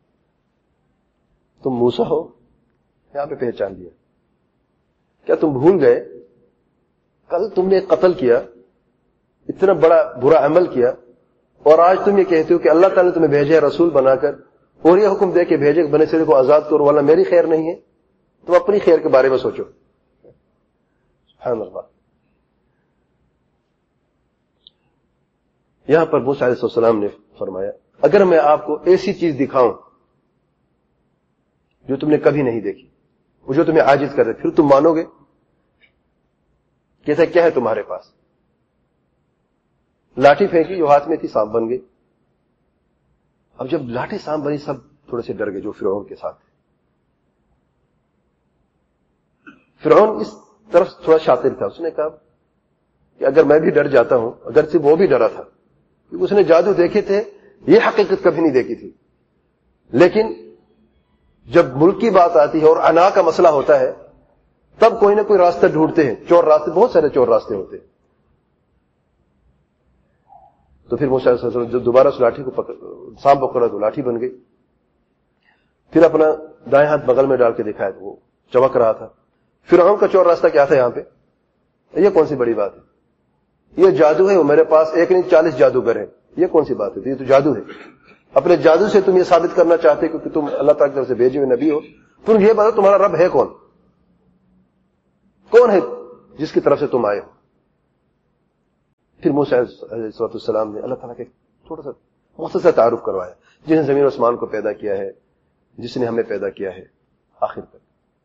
تم موسیٰ ہو؟ یہاں پہ پہچان لیا. کیا تم بھول گئے کل تم نے قتل کیا، اتنا بڑا برا عمل کیا، اور آج تم یہ کہتے ہو کہ اللہ تعالیٰ نے تمہیں بھیجے رسول بنا کر اور یہ حکم دے کے بھیجے کہ بنی اسرائیل کو آزاد کرو، والا میری خیر نہیں ہے. تم اپنی خیر کے بارے میں سوچو. سبحان اللہ. یہاں پر موسیٰ علیہ السلام نے فرمایا اگر میں آپ کو ایسی چیز دکھاؤں جو تم نے کبھی نہیں دیکھی، وہ جو تمہیں عاجز کر دے، پھر تم مانو گے؟ کہتا ہے کیا ہے تمہارے پاس؟ لاٹھی پھینکی جو ہاتھ میں تھی، سانپ بن گئی. اب جب لاٹھی سانپ بنی سب تھوڑے سے ڈر گئے جو فرعون کے ساتھ تھے. فرعون اس طرف تھوڑا شاطر تھا، اس نے کہا کہ اگر میں بھی ڈر جاتا ہوں، اگر سے وہ بھی ڈرا تھا کیونکہ اس نے جادو دیکھے تھے، یہ حقیقت کبھی نہیں دیکھی تھی، لیکن جب ملک کی بات آتی ہے اور انا کا مسئلہ ہوتا ہے تب کوئی نہ کوئی راستہ ڈھونڈتے ہیں. چور راستے، بہت سارے چور راستے ہوتے ہیں. تو پھر موسیٰ علیہ السلام جب دوبارہ اس لاٹھی کو پکڑ سانپ پکڑا تو لاٹھی بن گئی. پھر اپنا دائیں ہاتھ بغل میں ڈال کے دکھایا تو وہ چمک رہا تھا. فرعون کا چور راستہ کیا تھا یہاں پہ؟ یہ کون سی بڑی بات ہے؟ یہ جادو ہے. وہ میرے پاس ایک نہیں چالیس جادوگر ہیں. یہ کون سی بات ہے؟ یہ تو جادو ہے. اپنے جادو سے تم یہ ثابت کرنا چاہتے کیونکہ تم اللہ تعالیٰ کی طرف سے بھیجے ہوئے نبی ہو. تم یہ بتاؤ تمہارا رب ہے کون؟ کون ہے جس کی طرف سے تم آئے ہو؟ پھر موسیٰ علیہ السلام نے اللہ تعالیٰ کے تھوڑا سا مختصر تعارف کروایا، جس نے زمین و آسمان کو پیدا کیا ہے، جس نے ہمیں پیدا کیا ہے، آخر تک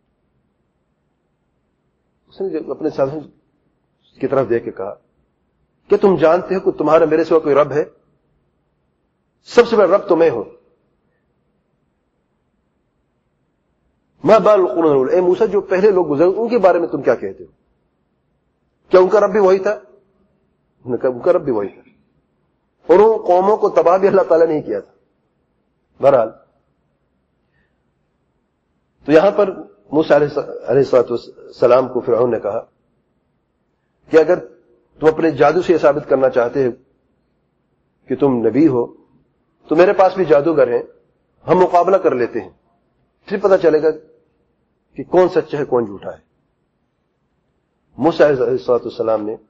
اس نے اپنے ساتھیوں کی طرف دیکھ کے کہا کہ تم جانتے ہو کہ تمہارا میرے سوا کوئی رب ہے؟ سب سے بڑا رب تو میں ہوں۔ ما بال القرون الاولى، اے موسیٰ جو پہلے لوگ گزرے ان کے بارے میں تم کیا کہتے ہو؟ کیا ان کا رب بھی وہی تھا؟ انہوں نے کہا ان کا رب بھی وہی تھا، اور ان قوموں کو تباہ بھی اللہ تعالیٰ نے ہی کیا تھا۔ بہرحال تو یہاں پر موسیٰ علیہ السلام کو فرعون نے کہا کہ اگر تم اپنے جادو سے یہ ثابت کرنا چاہتے ہو کہ تم نبی ہو تو میرے پاس بھی جادوگر ہیں، ہم مقابلہ کر لیتے ہیں، پھر پتہ چلے گا کہ کون سچا ہے کون جھوٹا ہے۔ موسیٰ علیہ السلام نے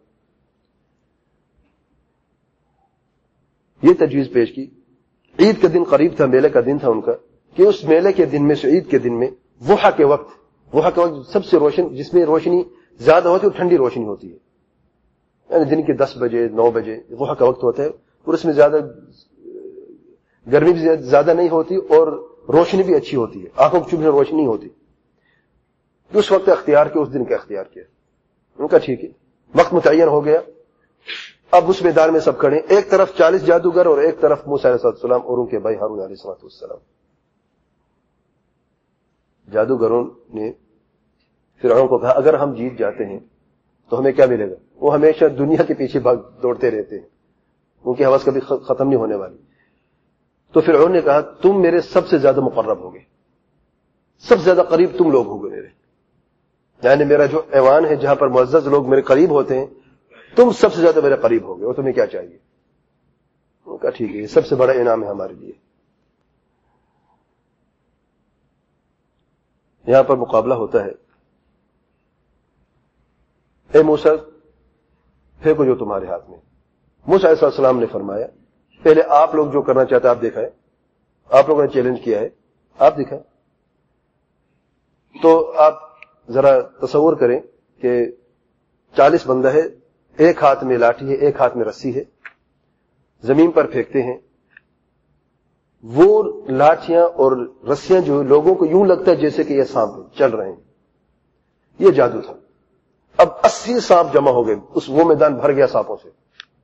یہ تجویز پیش کی۔ عید کا دن قریب تھا، میلے کا دن تھا ان کا، کہ اس میلے کے دن میں سے عید کے دن میں ضحیٰ کے وقت، ضحیٰ کے وقت سب سے روشن، جس میں روشنی زیادہ ہوتی ہے اور ٹھنڈی روشنی ہوتی ہے، یعنی دن کے دس بجے نو بجے ضحیٰ کا وقت ہوتا ہے، اور اس میں زیادہ گرمی بھی زیادہ نہیں ہوتی اور روشنی بھی اچھی ہوتی ہے، آنکھوں کو چبھنے روشنی ہوتی۔ اس وقت اختیار کیا، اس دن کا اختیار کیا۔ ان کا ٹھیک ہے، وقت متعین ہو گیا، اب اس میدان میں سب کھڑے، ایک طرف چالیس جادوگر اور ایک طرف موسیٰ علیہ السلام اور ان کے بھائی ہارون علیہ السلام۔ جادوگروں نے فرعون کو کہا اگر ہم جیت جاتے ہیں تو ہمیں کیا ملے گا؟ وہ ہمیشہ دنیا کے پیچھے بھاگ دوڑتے رہتے ہیں، ان کی حوث کبھی ختم نہیں ہونے والی۔ تو فرعون نے کہا تم میرے سب سے زیادہ مقرب ہوگے، سب سے زیادہ قریب تم لوگ ہوگے میرے، یعنی میرا جو ایوان ہے جہاں پر معزز لوگ میرے قریب ہوتے ہیں، تم سب سے زیادہ میرے قریب ہوگے، اور تمہیں کیا چاہیے؟ ان کا ٹھیک ہے، یہ سب سے بڑا انعام ہے ہمارے لیے۔ یہاں پر مقابلہ ہوتا ہے، اے موسیٰ پھینکو جو تمہارے ہاتھ میں۔ موسیٰ علیہ السلام نے فرمایا پہلے آپ لوگ جو کرنا چاہتے ہیں آپ دکھائیں، آپ لوگوں نے چیلنج کیا ہے، آپ دکھائیں۔ تو آپ ذرا تصور کریں کہ چالیس بندہ ہے، ایک ہاتھ میں لاٹھی ہے، ایک ہاتھ میں رسی ہے، زمین پر پھینکتے ہیں، وہ لاٹھیاں اور رسیاں جو لوگوں کو یوں لگتا ہے جیسے کہ یہ سانپ چل رہے ہیں، یہ جادو تھا۔ اب اسی سانپ جمع ہو گئے، اس وہ میدان بھر گیا سانپوں سے۔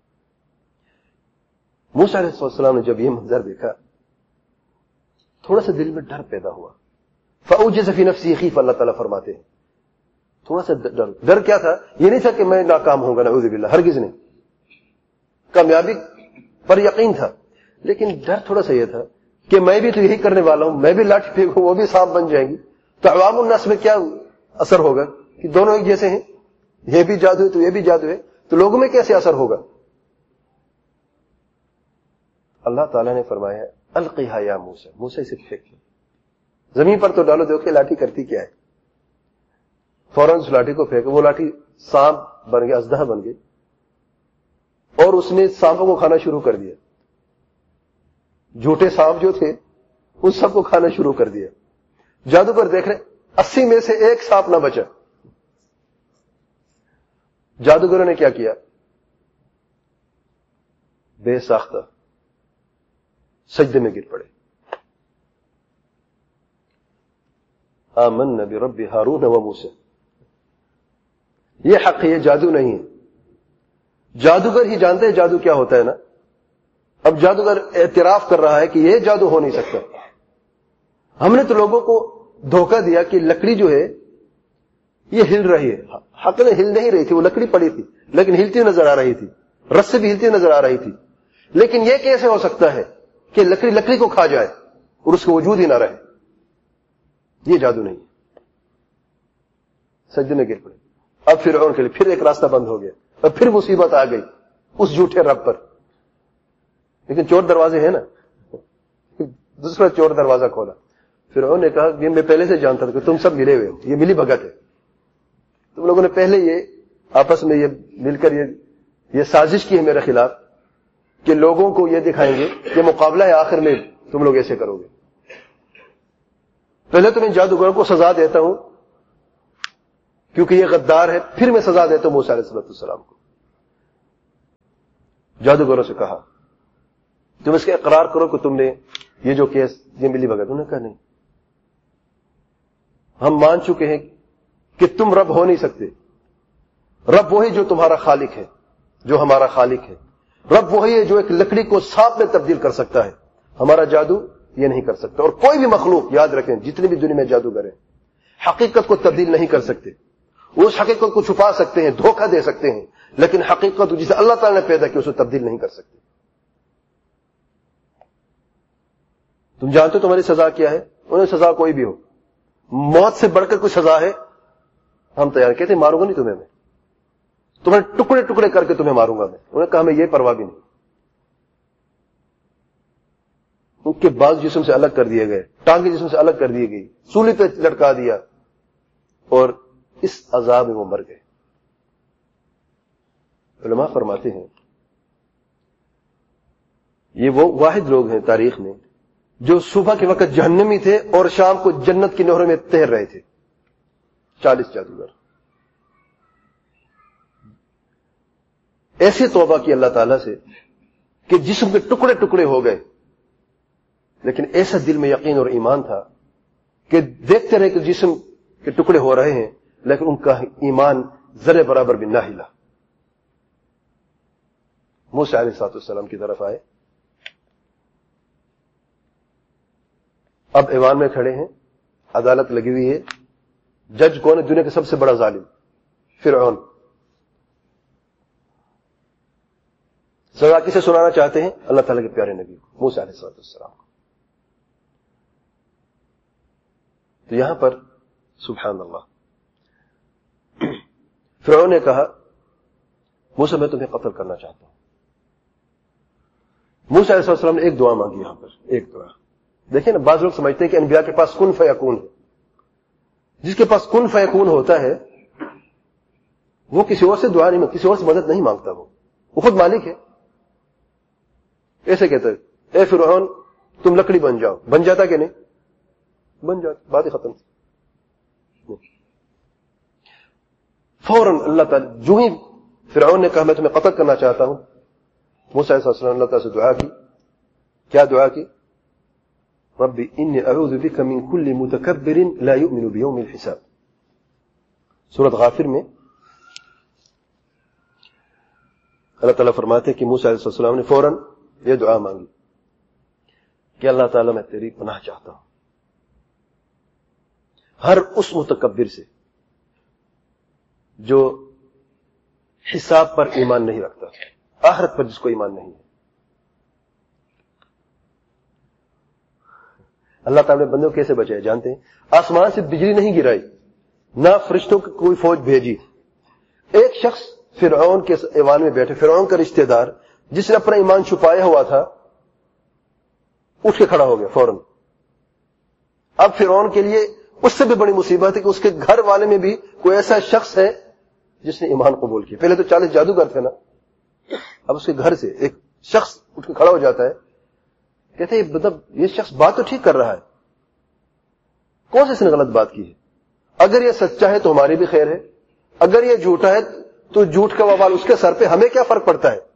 موسیٰ علیہ السلام نے جب یہ منظر دیکھا تھوڑا سا دل میں ڈر پیدا ہوا، فَأَوْجَسَ فِي نَفْسِهِ خِيفَةً، اللہ تعالیٰ فرماتے ہیں تھوڑا سا ڈر۔ ڈر کیا تھا؟ یہ نہیں تھا کہ میں ناکام ہوں گا، نعوذ باللہ، ہرگز نہیں، کامیابی پر یقین تھا، لیکن ڈر تھوڑا سا یہ تھا کہ میں بھی تو یہی کرنے والا ہوں، میں بھی لاٹھی پھینکوں وہ بھی سانپ بن جائیں گی، تو عوام الناس میں کیا اثر ہوگا کہ دونوں ایک جیسے ہیں، یہ بھی جادو ہے تو یہ بھی جادو ہے، تو لوگوں میں کیسے اثر ہوگا؟ اللہ تعالیٰ نے فرمایا القیہا یا موسیٰ، موسیٰ اسے پھینک لو، زمین پر تو ڈالو، دیکھو لاٹھی کرتی کیا ہے۔ فوراً اس لاٹھی کو پھینکا، وہ لاٹھی سانپ بن گیا، اژدہا بن گئی، اور اس نے سانپوں کو کھانا شروع کر دیا، جھوٹے سانپ جو تھے ان سب کو کھانا شروع کر دیا۔ جادوگر دیکھ رہے اسی میں سے ایک سانپ نہ بچا۔ جادوگروں نے کیا کیا؟ بے ساختہ سجدے میں گر پڑے، آمنا برب ہارون و موسیٰ۔ یہ حق ہے، یہ جادو نہیں ہے، جادوگر ہی جانتے ہیں جادو کیا ہوتا ہے نا۔ اب جادوگر اعتراف کر رہا ہے کہ یہ جادو ہو نہیں سکتا، ہم نے تو لوگوں کو دھوکہ دیا کہ لکڑی جو ہے یہ ہل رہی ہے، حق نے ہل نہیں رہی تھی، وہ لکڑی پڑی تھی لیکن ہلتی نظر آ رہی تھی، رس بھی ہلتی نظر آ رہی تھی، لیکن یہ کیسے ہو سکتا ہے کہ لکڑی لکڑی کو کھا جائے اور اس کا وجود ہی نہ رہے؟ یہ جادو نہیں۔ سجدے میں گر پڑے۔ اب فرعون کے لیے پھر ایک راستہ بند ہو گیا، اور پھر مصیبت آ گئی اس جھوٹے رب پر، لیکن چور دروازے ہیں نا، دوسرا چور دروازہ کھولا۔ فرعون نے کہا کہ میں پہلے سے جانتا تھا کہ تم سب ملے ہوئے ہو، یہ ملی بھگت ہے، تم لوگوں نے پہلے یہ آپس میں یہ مل کر یہ یہ سازش کی ہے میرے خلاف کہ لوگوں کو یہ دکھائیں گے کہ مقابلہ ہے، آخر میں تم لوگ ایسے کرو گے۔ پہلے تو میں جادوگروں کو سزا دیتا ہوں کیونکہ یہ غدار ہے، پھر میں سزا دیتا ہوں موسیٰ علیہ السلام کو۔ جادوگروں سے کہا تم اس کا اقرار کرو کہ تم نے یہ جو کیس یہ ملی بغیر. انہوں نے کہا نہیں, ہم مان چکے ہیں کہ تم رب ہو نہیں سکتے. رب وہی جو تمہارا خالق ہے, جو ہمارا خالق ہے. رب وہی ہے جو ایک لکڑی کو سانپ میں تبدیل کر سکتا ہے. ہمارا جادو یہ نہیں کر سکتا. اور کوئی بھی مخلوق, یاد رکھیں, جتنی بھی دنیا میں جادوگر ہیں, حقیقت کو تبدیل نہیں کر سکتے. وہ اس حقیقت کو چھپا سکتے ہیں, دھوکہ دے سکتے ہیں, لیکن حقیقت جسے اللہ تعالی نے پیدا کی اسے تبدیل نہیں کر سکتے. تم جانتے ہو تمہاری سزا کیا ہے؟ انہیں سزا کوئی بھی ہو, موت سے بڑھ کر کوئی سزا ہے ہم تیار کہتے ہیں ماروں گا نہیں تمہیں, میں تمہیں ٹکڑے ٹکڑے کر کے تمہیں ماروں گا میں. انہوں نے کہا ہمیں یہ پرواہ بھی نہیں. ان کے بعض جسم سے الگ کر دیے گئے, ٹانگیں جسم سے الگ کر دی گئی, سولی پہ لٹکا دیا, اور اس عذاب میں وہ مر گئے. علماء فرماتے ہیں یہ وہ واحد لوگ ہیں تاریخ میں جو صبح کے وقت جہنمی تھے اور شام کو جنت کی نہروں میں تیر رہے تھے. چالیس جادوگر. ایسی توبہ کی اللہ تعالیٰ سے کہ جسم کے ٹکڑے ٹکڑے ہو گئے, لیکن ایسا دل میں یقین اور ایمان تھا کہ دیکھتے رہے کہ جسم کے ٹکڑے ہو رہے ہیں, لیکن ان کا ایمان ذرے برابر بھی نہ ہلا. موسیٰ علیہ السلام کی طرف آئے. اب ایوان میں کھڑے ہیں, عدالت لگی ہوئی ہے. جج کون ہے؟ دنیا کا سب سے بڑا ظالم فرعون. سزا کسے سنانا چاہتے ہیں؟ اللہ تعالیٰ کے پیارے نبی کو, موسیٰ علیہ السلام کو. تو یہاں پر سبحان اللہ, فرعون نے کہا موسیٰ میں تمہیں قتل کرنا چاہتا ہوں. موسیٰ علیہ السلام نے ایک دعا مانگی. یہاں پر ایک دعا. دیکھیں نا, بعض لوگ سمجھتے ہیں کہ انبیاء کے پاس کن فیکون ہے. جس کے پاس کن فیکون ہوتا ہے وہ کسی اور سے دعا نہیں, کسی اور سے مدد نہیں مانگتا. وہ وہ خود مالک ہے. ایسے کہتا ہے اے فرعون تم لکڑی بن جاؤ, بن جاتا کہ نہیں؟ بن جاتا, بات ہی ختم. فوراً اللہ تعالی جو ہی فرعون نے کہا میں تمہیں قتل کرنا چاہتا ہوں, موسیٰ علیہ السلام نے اللہ تعالی سے دعا کی. کیا دعا کی؟ ربی انی اعوذ بک من کل متکبر لا یؤمن بیوم الحساب. سورۃ غافر میں اللہ تعالیٰ فرماتے ہیں کہ موسیٰ علیہ السلام نے فوراً یہ دعا مانگی کہ اللہ تعالیٰ میں تیری پناہ چاہتا ہوں ہر اس متکبر سے جو حساب پر ایمان نہیں رکھتا, آخرت پر جس کو ایمان نہیں ہے. اللہ تعالیٰ نے بندوں کیسے بچائے جانتے ہیں؟ آسمان سے بجلی نہیں گرائی, نہ فرشتوں کی کوئی فوج بھیجی. ایک شخص فرعون کے ایوان میں بیٹھے, فرعون کا رشتہ دار جس نے اپنا ایمان چھپایا ہوا تھا, اٹھ کے کھڑا ہو گیا فوراً. اب فرعون کے لیے اس سے بھی بڑی مصیبت ہے کہ اس کے گھر والے میں بھی کوئی ایسا شخص ہے جس نے ایمان قبول کیا. پہلے تو چالیس جادوگر تھے نا, اب اس کے گھر سے ایک شخص اٹھ کے کھڑا ہو جاتا ہے. کہتے ہیں مطلب یہ شخص بات تو ٹھیک کر رہا ہے, کون سے اس نے غلط بات کی ہے؟ اگر یہ سچا ہے تو ہماری بھی خیر ہے, اگر یہ جھوٹا ہے تو جھوٹ کا وبال اس کے سر پہ, ہمیں کیا فرق پڑتا ہے؟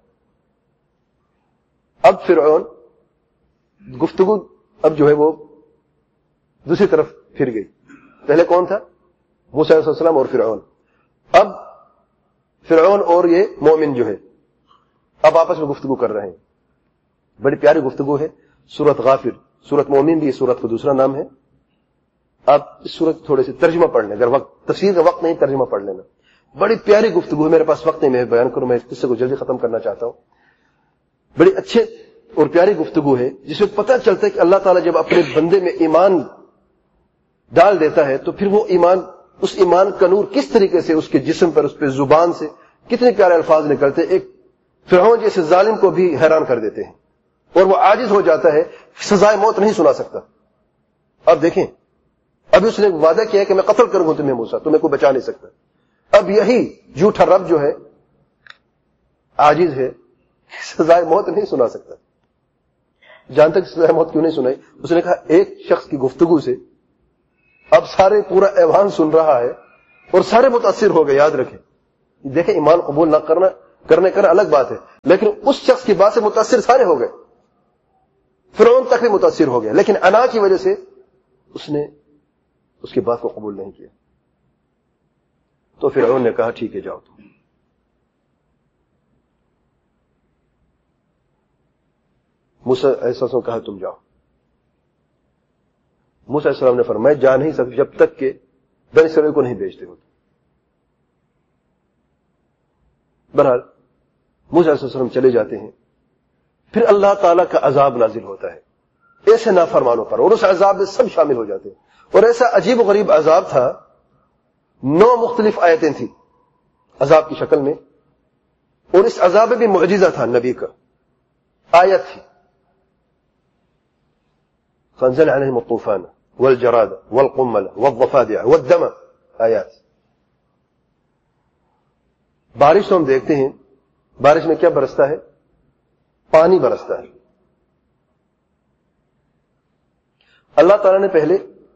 اب فرعون گفتگو اب جو ہے وہ دوسری طرف پھر گئی. پہلے کون تھا؟ موسیٰ علیہ السلام اور فرعون. اب فرعون اور یہ مومن جو ہے اب آپس میں گفتگو کر رہے ہیں. بڑی پیاری گفتگو ہے. سورۃ غافر, سورۃ مومن بھی اس سورت کا دوسرا نام ہے. آپ اس سورت تھوڑے سے ترجمہ پڑھ لیں, اگر وقت تفسیر کا وقت نہیں ترجمہ پڑھ لینا. بڑی پیاری گفتگو ہے, میرے پاس وقت نہیں میں بیان کروں, میں اس قصے کو جلدی ختم کرنا چاہتا ہوں. بڑی اچھے اور پیاری گفتگو ہے جس میں پتہ چلتا ہے کہ اللہ تعالیٰ جب اپنے بندے میں ایمان ڈال دیتا ہے تو پھر وہ ایمان, اس ایمان کا نور کس طریقے سے اس کے جسم پر, اس پہ زبان سے کتنے پیارے الفاظ نکلتے, ایک فرعون جیسے ظالم کو بھی حیران کر دیتے ہیں اور وہ عاجز ہو جاتا ہے, سزائے موت نہیں سنا سکتا. اب دیکھیں, ابھی اس نے وعدہ کیا ہے کہ میں قتل کروں گا تمہیں موسیٰ, تمہیں کوئی بچا نہیں سکتا. اب یہی جھوٹا رب جو ہے عاجز ہے, سزائے موت نہیں سنا سکتا. جان تک سزائے موت کیوں نہیں سنائی؟ اس نے کہا ایک شخص کی گفتگو سے اب سارے پورا ایوان سن رہا ہے اور سارے متاثر ہو گئے. یاد رکھیں, دیکھیں ایمان قبول نہ کرنا کرنے کرنا الگ بات ہے، لیکن اس شخص کی بات سے متاثر سارے ہو گئے، فرعون تک بھی متاثر ہو گیا، لیکن انا کی وجہ سے اس نے اس کی بات کو قبول نہیں کیا. تو فرعون نے کہا ٹھیک ہے جاؤ تم. موسیٰ علیہ السلام نے کہا تم جاؤ. موسیٰ علیہ السلام نے فرمایا جا نہیں سکتے جب تک کہ بنی اسرائیل کو نہیں بھیجتے ہو. بہرحال موسیٰ علیہ السلام چلے جاتے ہیں. پھر اللہ تعالیٰ کا عذاب نازل ہوتا ہے ایسے نافرمانوں پر، اور اس عذاب میں سب شامل ہو جاتے ہیں. اور ایسا عجیب و غریب عذاب تھا، نو مختلف آیتیں تھیں عذاب کی شکل میں، اور اس عذاب میں بھی معجزہ تھا نبی کا، آیت تھی. فانزل عليهم الطوفان والجراد والقمل والضفادع والدم، آیات. بارش تو ہم دیکھتے ہیں، بارش میں کیا برستا ہے؟ پانی برستا ہے. اللہ تعالیٰ نے پہلے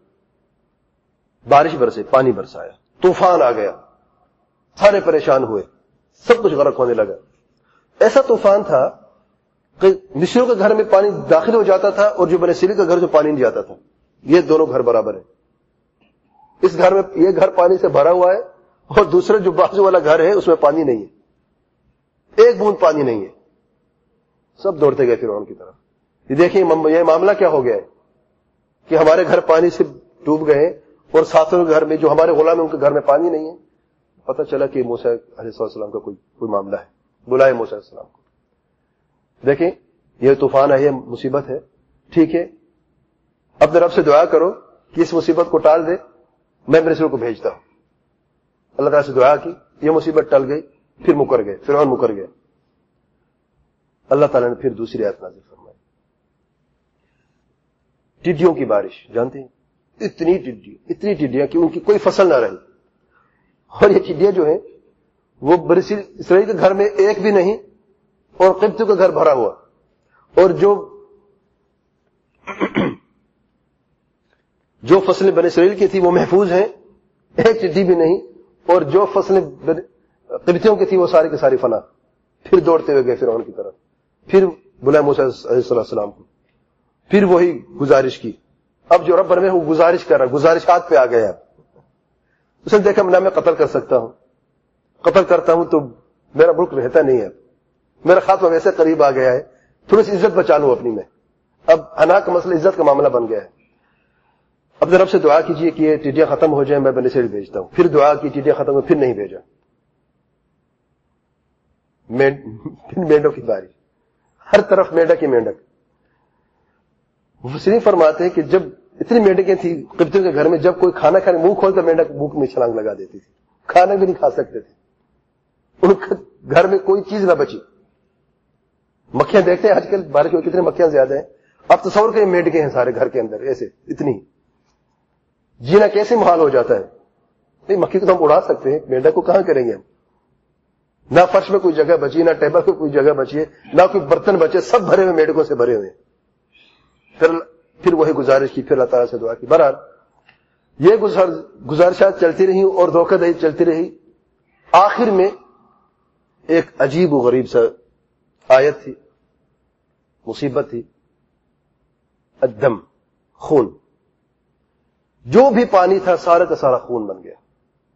بارش برسے، پانی برسایا، طوفان آ گیا، سارے پریشان ہوئے، سب کچھ غرق ہونے لگا. ایسا طوفان تھا کہ مصریوں کے گھر میں پانی داخل ہو جاتا تھا، اور جو بنی اسرائیل کا گھر جو پانی نہیں جاتا تھا. یہ دونوں گھر برابر ہیں. اس گھر میں یہ گھر پانی سے بھرا ہوا ہے، اور دوسرے جو بازو والا گھر ہے اس میں پانی نہیں ہے، ایک بوند پانی نہیں ہے. سب دوڑتے گئے فرعون کی طرف. یہ دیکھیں یہ معاملہ کیا ہو گیا ہے کہ ہمارے گھر پانی سے ڈوب گئے، اور ساتھوں کے گھر میں جو ہمارے غلام ہیں ان کے گھر میں پانی نہیں ہے. پتہ چلا کہ موسیٰ علیہ السلام کا کوئی کوئی معاملہ ہے. بلائے موسیٰ علیہ السلام کو. دیکھیں یہ طوفان ہے، یہ مصیبت ہے، ٹھیک ہے، اپنے رب سے دعا کرو کہ اس مصیبت کو ٹال دے، میں بنی اسرائیل کو بھیجتا ہوں. اللہ تعالیٰ سے دعا کی، یہ مصیبت ٹل گئی. پھر مکر گئے، فرعون مکر گئے. اللہ تعالیٰ نے پھر دوسری آیت نازل فرمائی، ٹڈیوں کی بارش. جانتے ہیں اتنی ٹڈی اتنی ٹڈیاں کہ ان کی کوئی فصل نہ رہی. اور یہ ٹڈیاں جو ہیں وہ بنی اسرائیل کے گھر میں ایک بھی نہیں، اور قبطیوں کا گھر بھرا ہوا. اور جو جو فصلیں بنی اسرائیل کی تھی وہ محفوظ ہیں، ایک ٹڈی بھی نہیں. اور جو فصلیں قبطیوں کی تھی وہ ساری کی ساری فنا. پھر دوڑتے ہوئے گئے فرعون کی طرف. پھر بلائے موسیٰ علیہ السلام کو. پھر وہی گزارش کی. اب جو رب بن میں وہ گزارش کر رہا، گزارش ہاتھ پہ آ گیا. اس نے دیکھا نہ میں قتل کر سکتا ہوں، قتل کرتا ہوں تو میرا ملک رہتا نہیں ہے، میرا خاتمہ ویسے قریب آ گیا ہے، تھوڑی سی عزت بچا لوں اپنی میں. اب انا کا مسئلہ عزت کا معاملہ بن گیا ہے. اپنے رب سے دعا کیجئے کہ یہ ٹڈیاں ختم ہو جائیں، میں بنی اسرائیل بھیجتا ہوں. پھر دعا کی، ٹڈیاں ختم ہو، پھر نہیں بھیجا. پھر مینڈوں کی باری، ہر طرف مینڈک ہی مینڈک. مفسرین فرماتے ہیں کہ جب اتنی مینڈکیں تھیں قبطیوں کے گھر میں، جب کوئی کھانا کھانے منہ کھولتا مینڈک منہ میں چھلانگ لگا دیتی تھی، کھانا بھی نہیں کھا سکتے تھے. ان کے گھر میں کوئی چیز نہ بچی. مکھیاں دیکھتے ہیں آج کل بارش میں کتنے مکھیاں زیادہ ہیں. اب تصور کریں مینڈکیں ہیں سارے گھر کے اندر، ایسے اتنی. جینا کیسے محال ہو جاتا ہے. نہیں مکھی کو تو ہم اڑا سکتے ہیں، مینڈک کو کہاں کریں گے ہم. نہ فرش میں کوئی جگہ بچی، نہ ٹیبل پہ کوئی جگہ بچی ہے، نہ کوئی برتن بچے، سب بھرے ہوئے میڈکوں سے بھرے ہوئے. پھر پھر وہی گزارش کی، پھر اللہ تعالیٰ سے دعا کی. بہرحال یہ گزارشات چلتی رہی اور دھوکہ دہی چلتی رہی. آخر میں ایک عجیب و غریب سا آیت تھی، مصیبت تھی، الدم، خون. جو بھی پانی تھا سارا کا سارا خون بن گیا،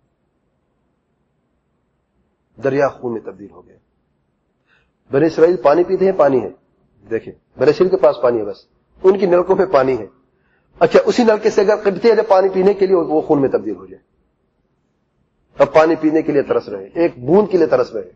دریا خون میں تبدیل ہو گیا. بنی اسرائیل پانی پیتے ہیں، پانی ہے، دیکھیں بنی اسرائیل کے پاس پانی ہے، بس ان کی نلکوں میں پانی ہے. اچھا اسی نلکے سے اگر قبطی جب پانی پینے کے لیے وہ خون میں تبدیل ہو جائے، اب پانی پینے کے لیے ترس رہے، ایک بوند کے لیے ترس رہے.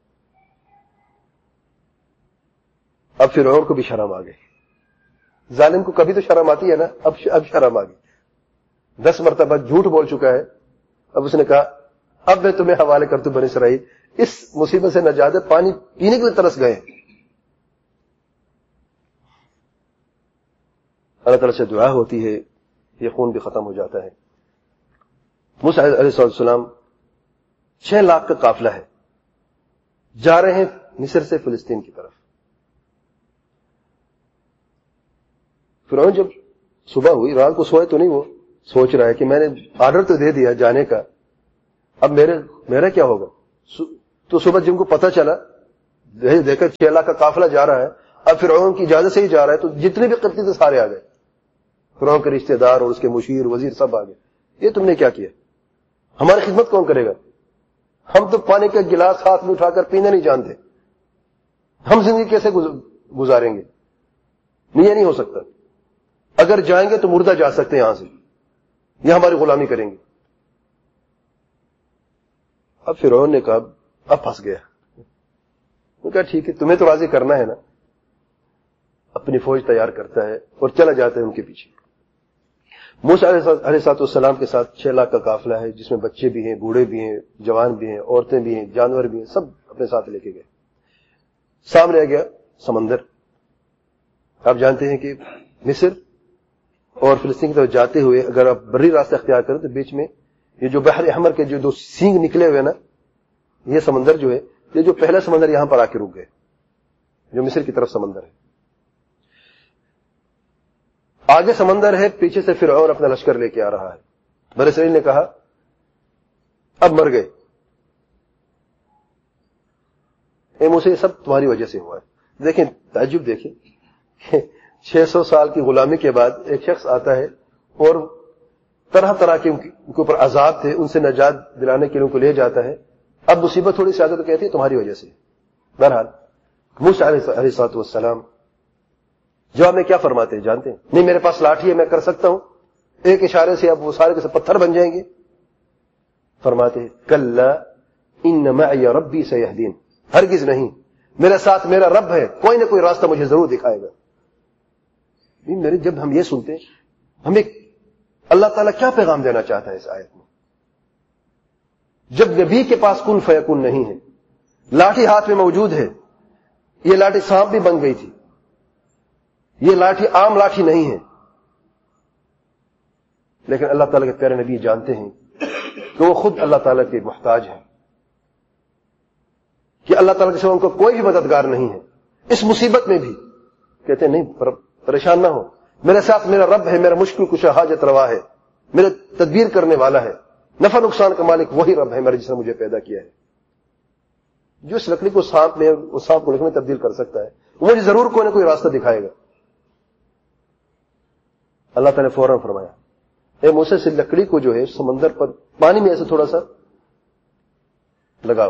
اب فرعون کو بھی شرم آ گئی. ظالم کو کبھی تو شرم آتی ہے نا، اب اب شرم آ گئی. دس مرتبہ جھوٹ بول چکا ہے. اب اس نے کہا اب میں تمہیں حوالے کرتا ہوں بنی اسرائیل، اس مصیبت سے نجات ہے، پانی پینے کے لیے ترس گئے. اللہ تعالیٰ سے دعا ہوتی ہے، یہ خون بھی ختم ہو جاتا ہے. موسیٰ علیہ السلام چھ لاکھ کا قافلہ ہے، جا رہے ہیں مصر سے فلسطین کی طرف. فرعون جب صبح ہوئی، رات کو سوئے تو نہیں، وہ سوچ رہا ہے کہ میں نے آرڈر تو دے دیا جانے کا، اب میرے میرا کیا ہوگا. تو صبح جن کو پتہ چلا دیکھا چھ لاکھ کا قافلہ جا رہا ہے، اب فرعون کی اجازت سے ہی جا رہا ہے، تو جتنے بھی قبطی تھے سارے آ گئے، فرعون کے رشتہ دار اور اس کے مشیر وزیر سب آ گئے. یہ تم نے کیا کیا؟ ہماری خدمت کون کرے گا؟ ہم تو پانی کا گلاس ہاتھ میں اٹھا کر پینا نہیں جانتے، ہم زندگی کیسے گزاریں گے؟ یہ نہیں ہو سکتا. اگر جائیں گے تو مردہ جا سکتے ہیں یہاں سے، یہ ہماری غلامی کریں گے. اب فرعون نے کہا اب پھنس گیا. وہ کہا ٹھیک ہے، تمہیں تو راضی کرنا ہے نا. اپنی فوج تیار کرتا ہے اور چلا جاتا ہے ان کے پیچھے. موسیٰ علیہ السلام کے ساتھ چھ لاکھ کا قافلہ ہے، جس میں بچے بھی ہیں، بوڑھے بھی ہیں، جوان بھی ہیں، عورتیں بھی ہیں، جانور بھی ہیں، سب اپنے ساتھ لے کے گئے. سامنے آ گیا سمندر. آپ جانتے ہیں کہ مصر اور فلسطین کی طرف جاتے ہوئے اگر آپ بری راستہ اختیار کریں تو بیچ میں یہ جو بحر احمر کے جو دو سینگ نکلے ہوئے نا، یہ سمندر جو ہے، یہ جو پہلا سمندر یہاں پر آ کے رک گئے، جو مصر کی طرف سمندر ہے. آگے سمندر ہے، پیچھے سے فرعون اپنا لشکر لے کے آ رہا ہے. بنی اسرائیل نے کہا اب مر گئے، اے موسیٰ یہ سب تمہاری وجہ سے ہوا ہے. دیکھیں تعجب، دیکھیں چھ سو سال کی غلامی کے بعد ایک شخص آتا ہے اور طرح طرح کے ان کے اوپر عذاب تھے، ان سے نجات دلانے کے لیے ان کو لے جاتا ہے. اب مصیبت تھوڑی سی آتی تو کہتی ہے تمہاری وجہ سے. بہرحال موسیٰ علیہ السلام جواب میں کیا فرماتے ہیں جانتے ہیں؟ نہیں میرے پاس لاٹھی ہے، میں کر سکتا ہوں، ایک اشارے سے اب وہ سارے کے سب پتھر بن جائیں گے. فرماتے ہیں کلا ان معی ربی سیہدین، ہرگز نہیں، میرے ساتھ میرا رب ہے، کوئی نہ کوئی راستہ مجھے ضرور دکھائے گا. میرے جب ہم یہ سنتے ہیں ہمیں اللہ تعالیٰ کیا پیغام دینا چاہتا ہے اس آیت میں؟ جب نبی کے پاس کن فیکن نہیں ہے، لاٹھی ہاتھ میں موجود ہے، یہ لاٹھی سانپ بھی بن گئی تھی، یہ لاٹھی عام لاٹھی نہیں ہے، لیکن اللہ تعالیٰ کے پیارے نبی جانتے ہیں کہ وہ خود اللہ تعالیٰ کے محتاج ہیں، کہ اللہ تعالیٰ کے سوا ان کو کوئی بھی مددگار نہیں ہے. اس مصیبت میں بھی کہتے ہیں نہیں پریشان نہ ہو، میرے ساتھ میرا رب ہے، میرا مشکل کشا حاجت روا ہے، میرا تدبیر کرنے والا ہے، نفع نقصان کا مالک وہی رب ہے میرا جس نے مجھے پیدا کیا ہے. جو اس لکڑی کو سانپ میں اس سانپ کو لکڑی میں تبدیل کر سکتا ہے، وہ مجھے ضرور کوئی نہ کوئی راستہ دکھائے گا. اللہ تعالیٰ نے فوراً فرمایا اے موسیٰ سے لکڑی کو جو ہے سمندر پر پانی میں ایسے تھوڑا سا لگاؤ.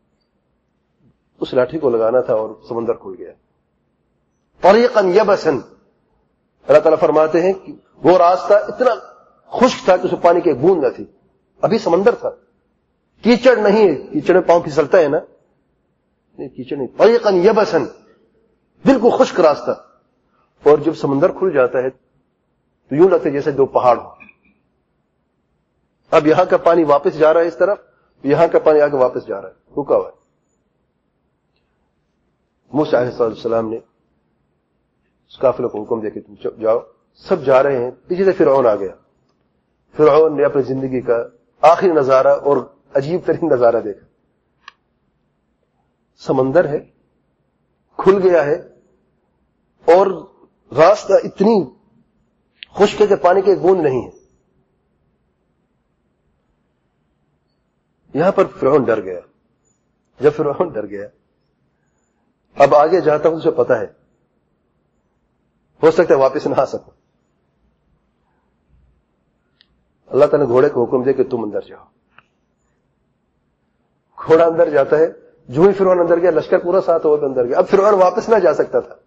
اس لاٹھی کو لگانا تھا اور سمندر کھل گیا. طریقا یبسا، اللہ تعالیٰ فرماتے ہیں کہ وہ راستہ اتنا خشک تھا کہ اس میں پانی کی ایک بوند نہ تھی. ابھی سمندر تھا، کیچڑ نہیں ہے، کیچڑ میں پاؤں پھسلتا ہے نا، نہیں کیچڑ نہیں. طریقا یبسا، بالکل خشک راستہ. اور جب سمندر کھل جاتا ہے تو یوں لگتا ہے جیسے دو پہاڑ ہو. اب یہاں کا پانی واپس جا رہا ہے اس طرف، یہاں کا پانی آگے واپس جا رہا ہے، رکا ہوا ہے. موسیٰ علیہ السلام نے اس قافلے کو حکم دے کہ تم جاؤ. سب جا رہے ہیں، پیچھے سے فرعون آ گیا. فرعون نے اپنی زندگی کا آخری نظارہ اور عجیب ترین نظارہ دیکھا. سمندر ہے، کھل گیا ہے، اور راستہ اتنی خشک ہے کہ پانی کی ایک بوند نہیں ہے. یہاں پر فرعون ڈر گیا. جب فرعون ڈر گیا، اب آگے جاتا ہوں اسے پتا ہے ہو سکتا ہے واپس نہ آ سکوں. اللہ تعالیٰ نے گھوڑے کو حکم دے کہ تم اندر جاؤ. گھوڑا اندر جاتا ہے. جو ہی فرعون اندر گیا، لشکر پورا ساتھ ہو کے اندر گیا. اب فرعون واپس نہ جا سکتا تھا.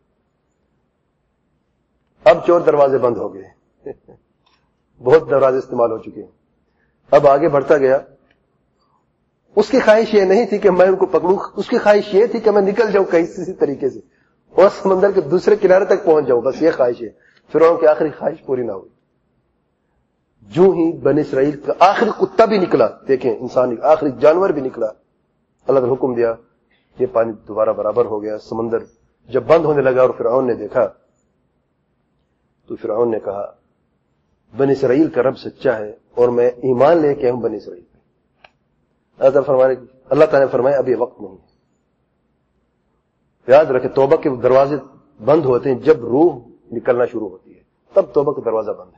اب چور دروازے بند ہو گئے، بہت دروازے استعمال ہو چکے ہیں. اب آگے بڑھتا گیا. اس کی خواہش یہ نہیں تھی کہ میں ان کو پکڑوں، اس کی خواہش یہ تھی کہ میں نکل جاؤں کہیں کسی طریقے سے اور سمندر کے دوسرے کنارے تک پہنچ جاؤں. بس یہ خواہش ہے. فرعون کی آخری خواہش پوری نہ ہوئی. جو ہی بنی اسرائیل کا آخری کتا بھی نکلا، دیکھیں انسانی آخری جانور بھی نکلا، اللہ نے حکم دیا، یہ پانی دوبارہ برابر ہو گیا. سمندر جب بند ہونے لگا اور فرعون نے دیکھا تو فرعون نے کہا بنی اسرائیل کا رب سچا ہے اور میں ایمان لے کے ہوں بنی اسرائیل پہ. اللہ تعالیٰ نے فرمایا اب یہ وقت نہیں ہے. یاد رکھے توبہ کے دروازے بند ہوتے ہیں جب روح نکلنا شروع ہوتی ہے، تب توبہ کا دروازہ بند ہے.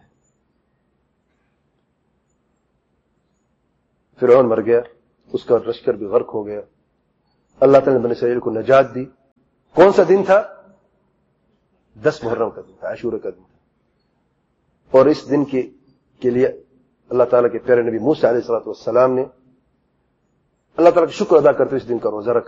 فرعون مر گیا، اس کا لشکر بھی غرق ہو گیا. اللہ تعالیٰ نے بنی اسرائیل کو نجات دی. کون سا دن تھا؟ دس محرم کا دن تھا, عاشورہ کا دن تھا. اور اس دن کے کے لیے اللہ تعالیٰ کے پیارے نبی موسیٰ علیہ الصلوۃ والسلام نے اللہ تعالیٰ کا شکر ادا کرتے ہوئے اس دن کا روزہ رکھا.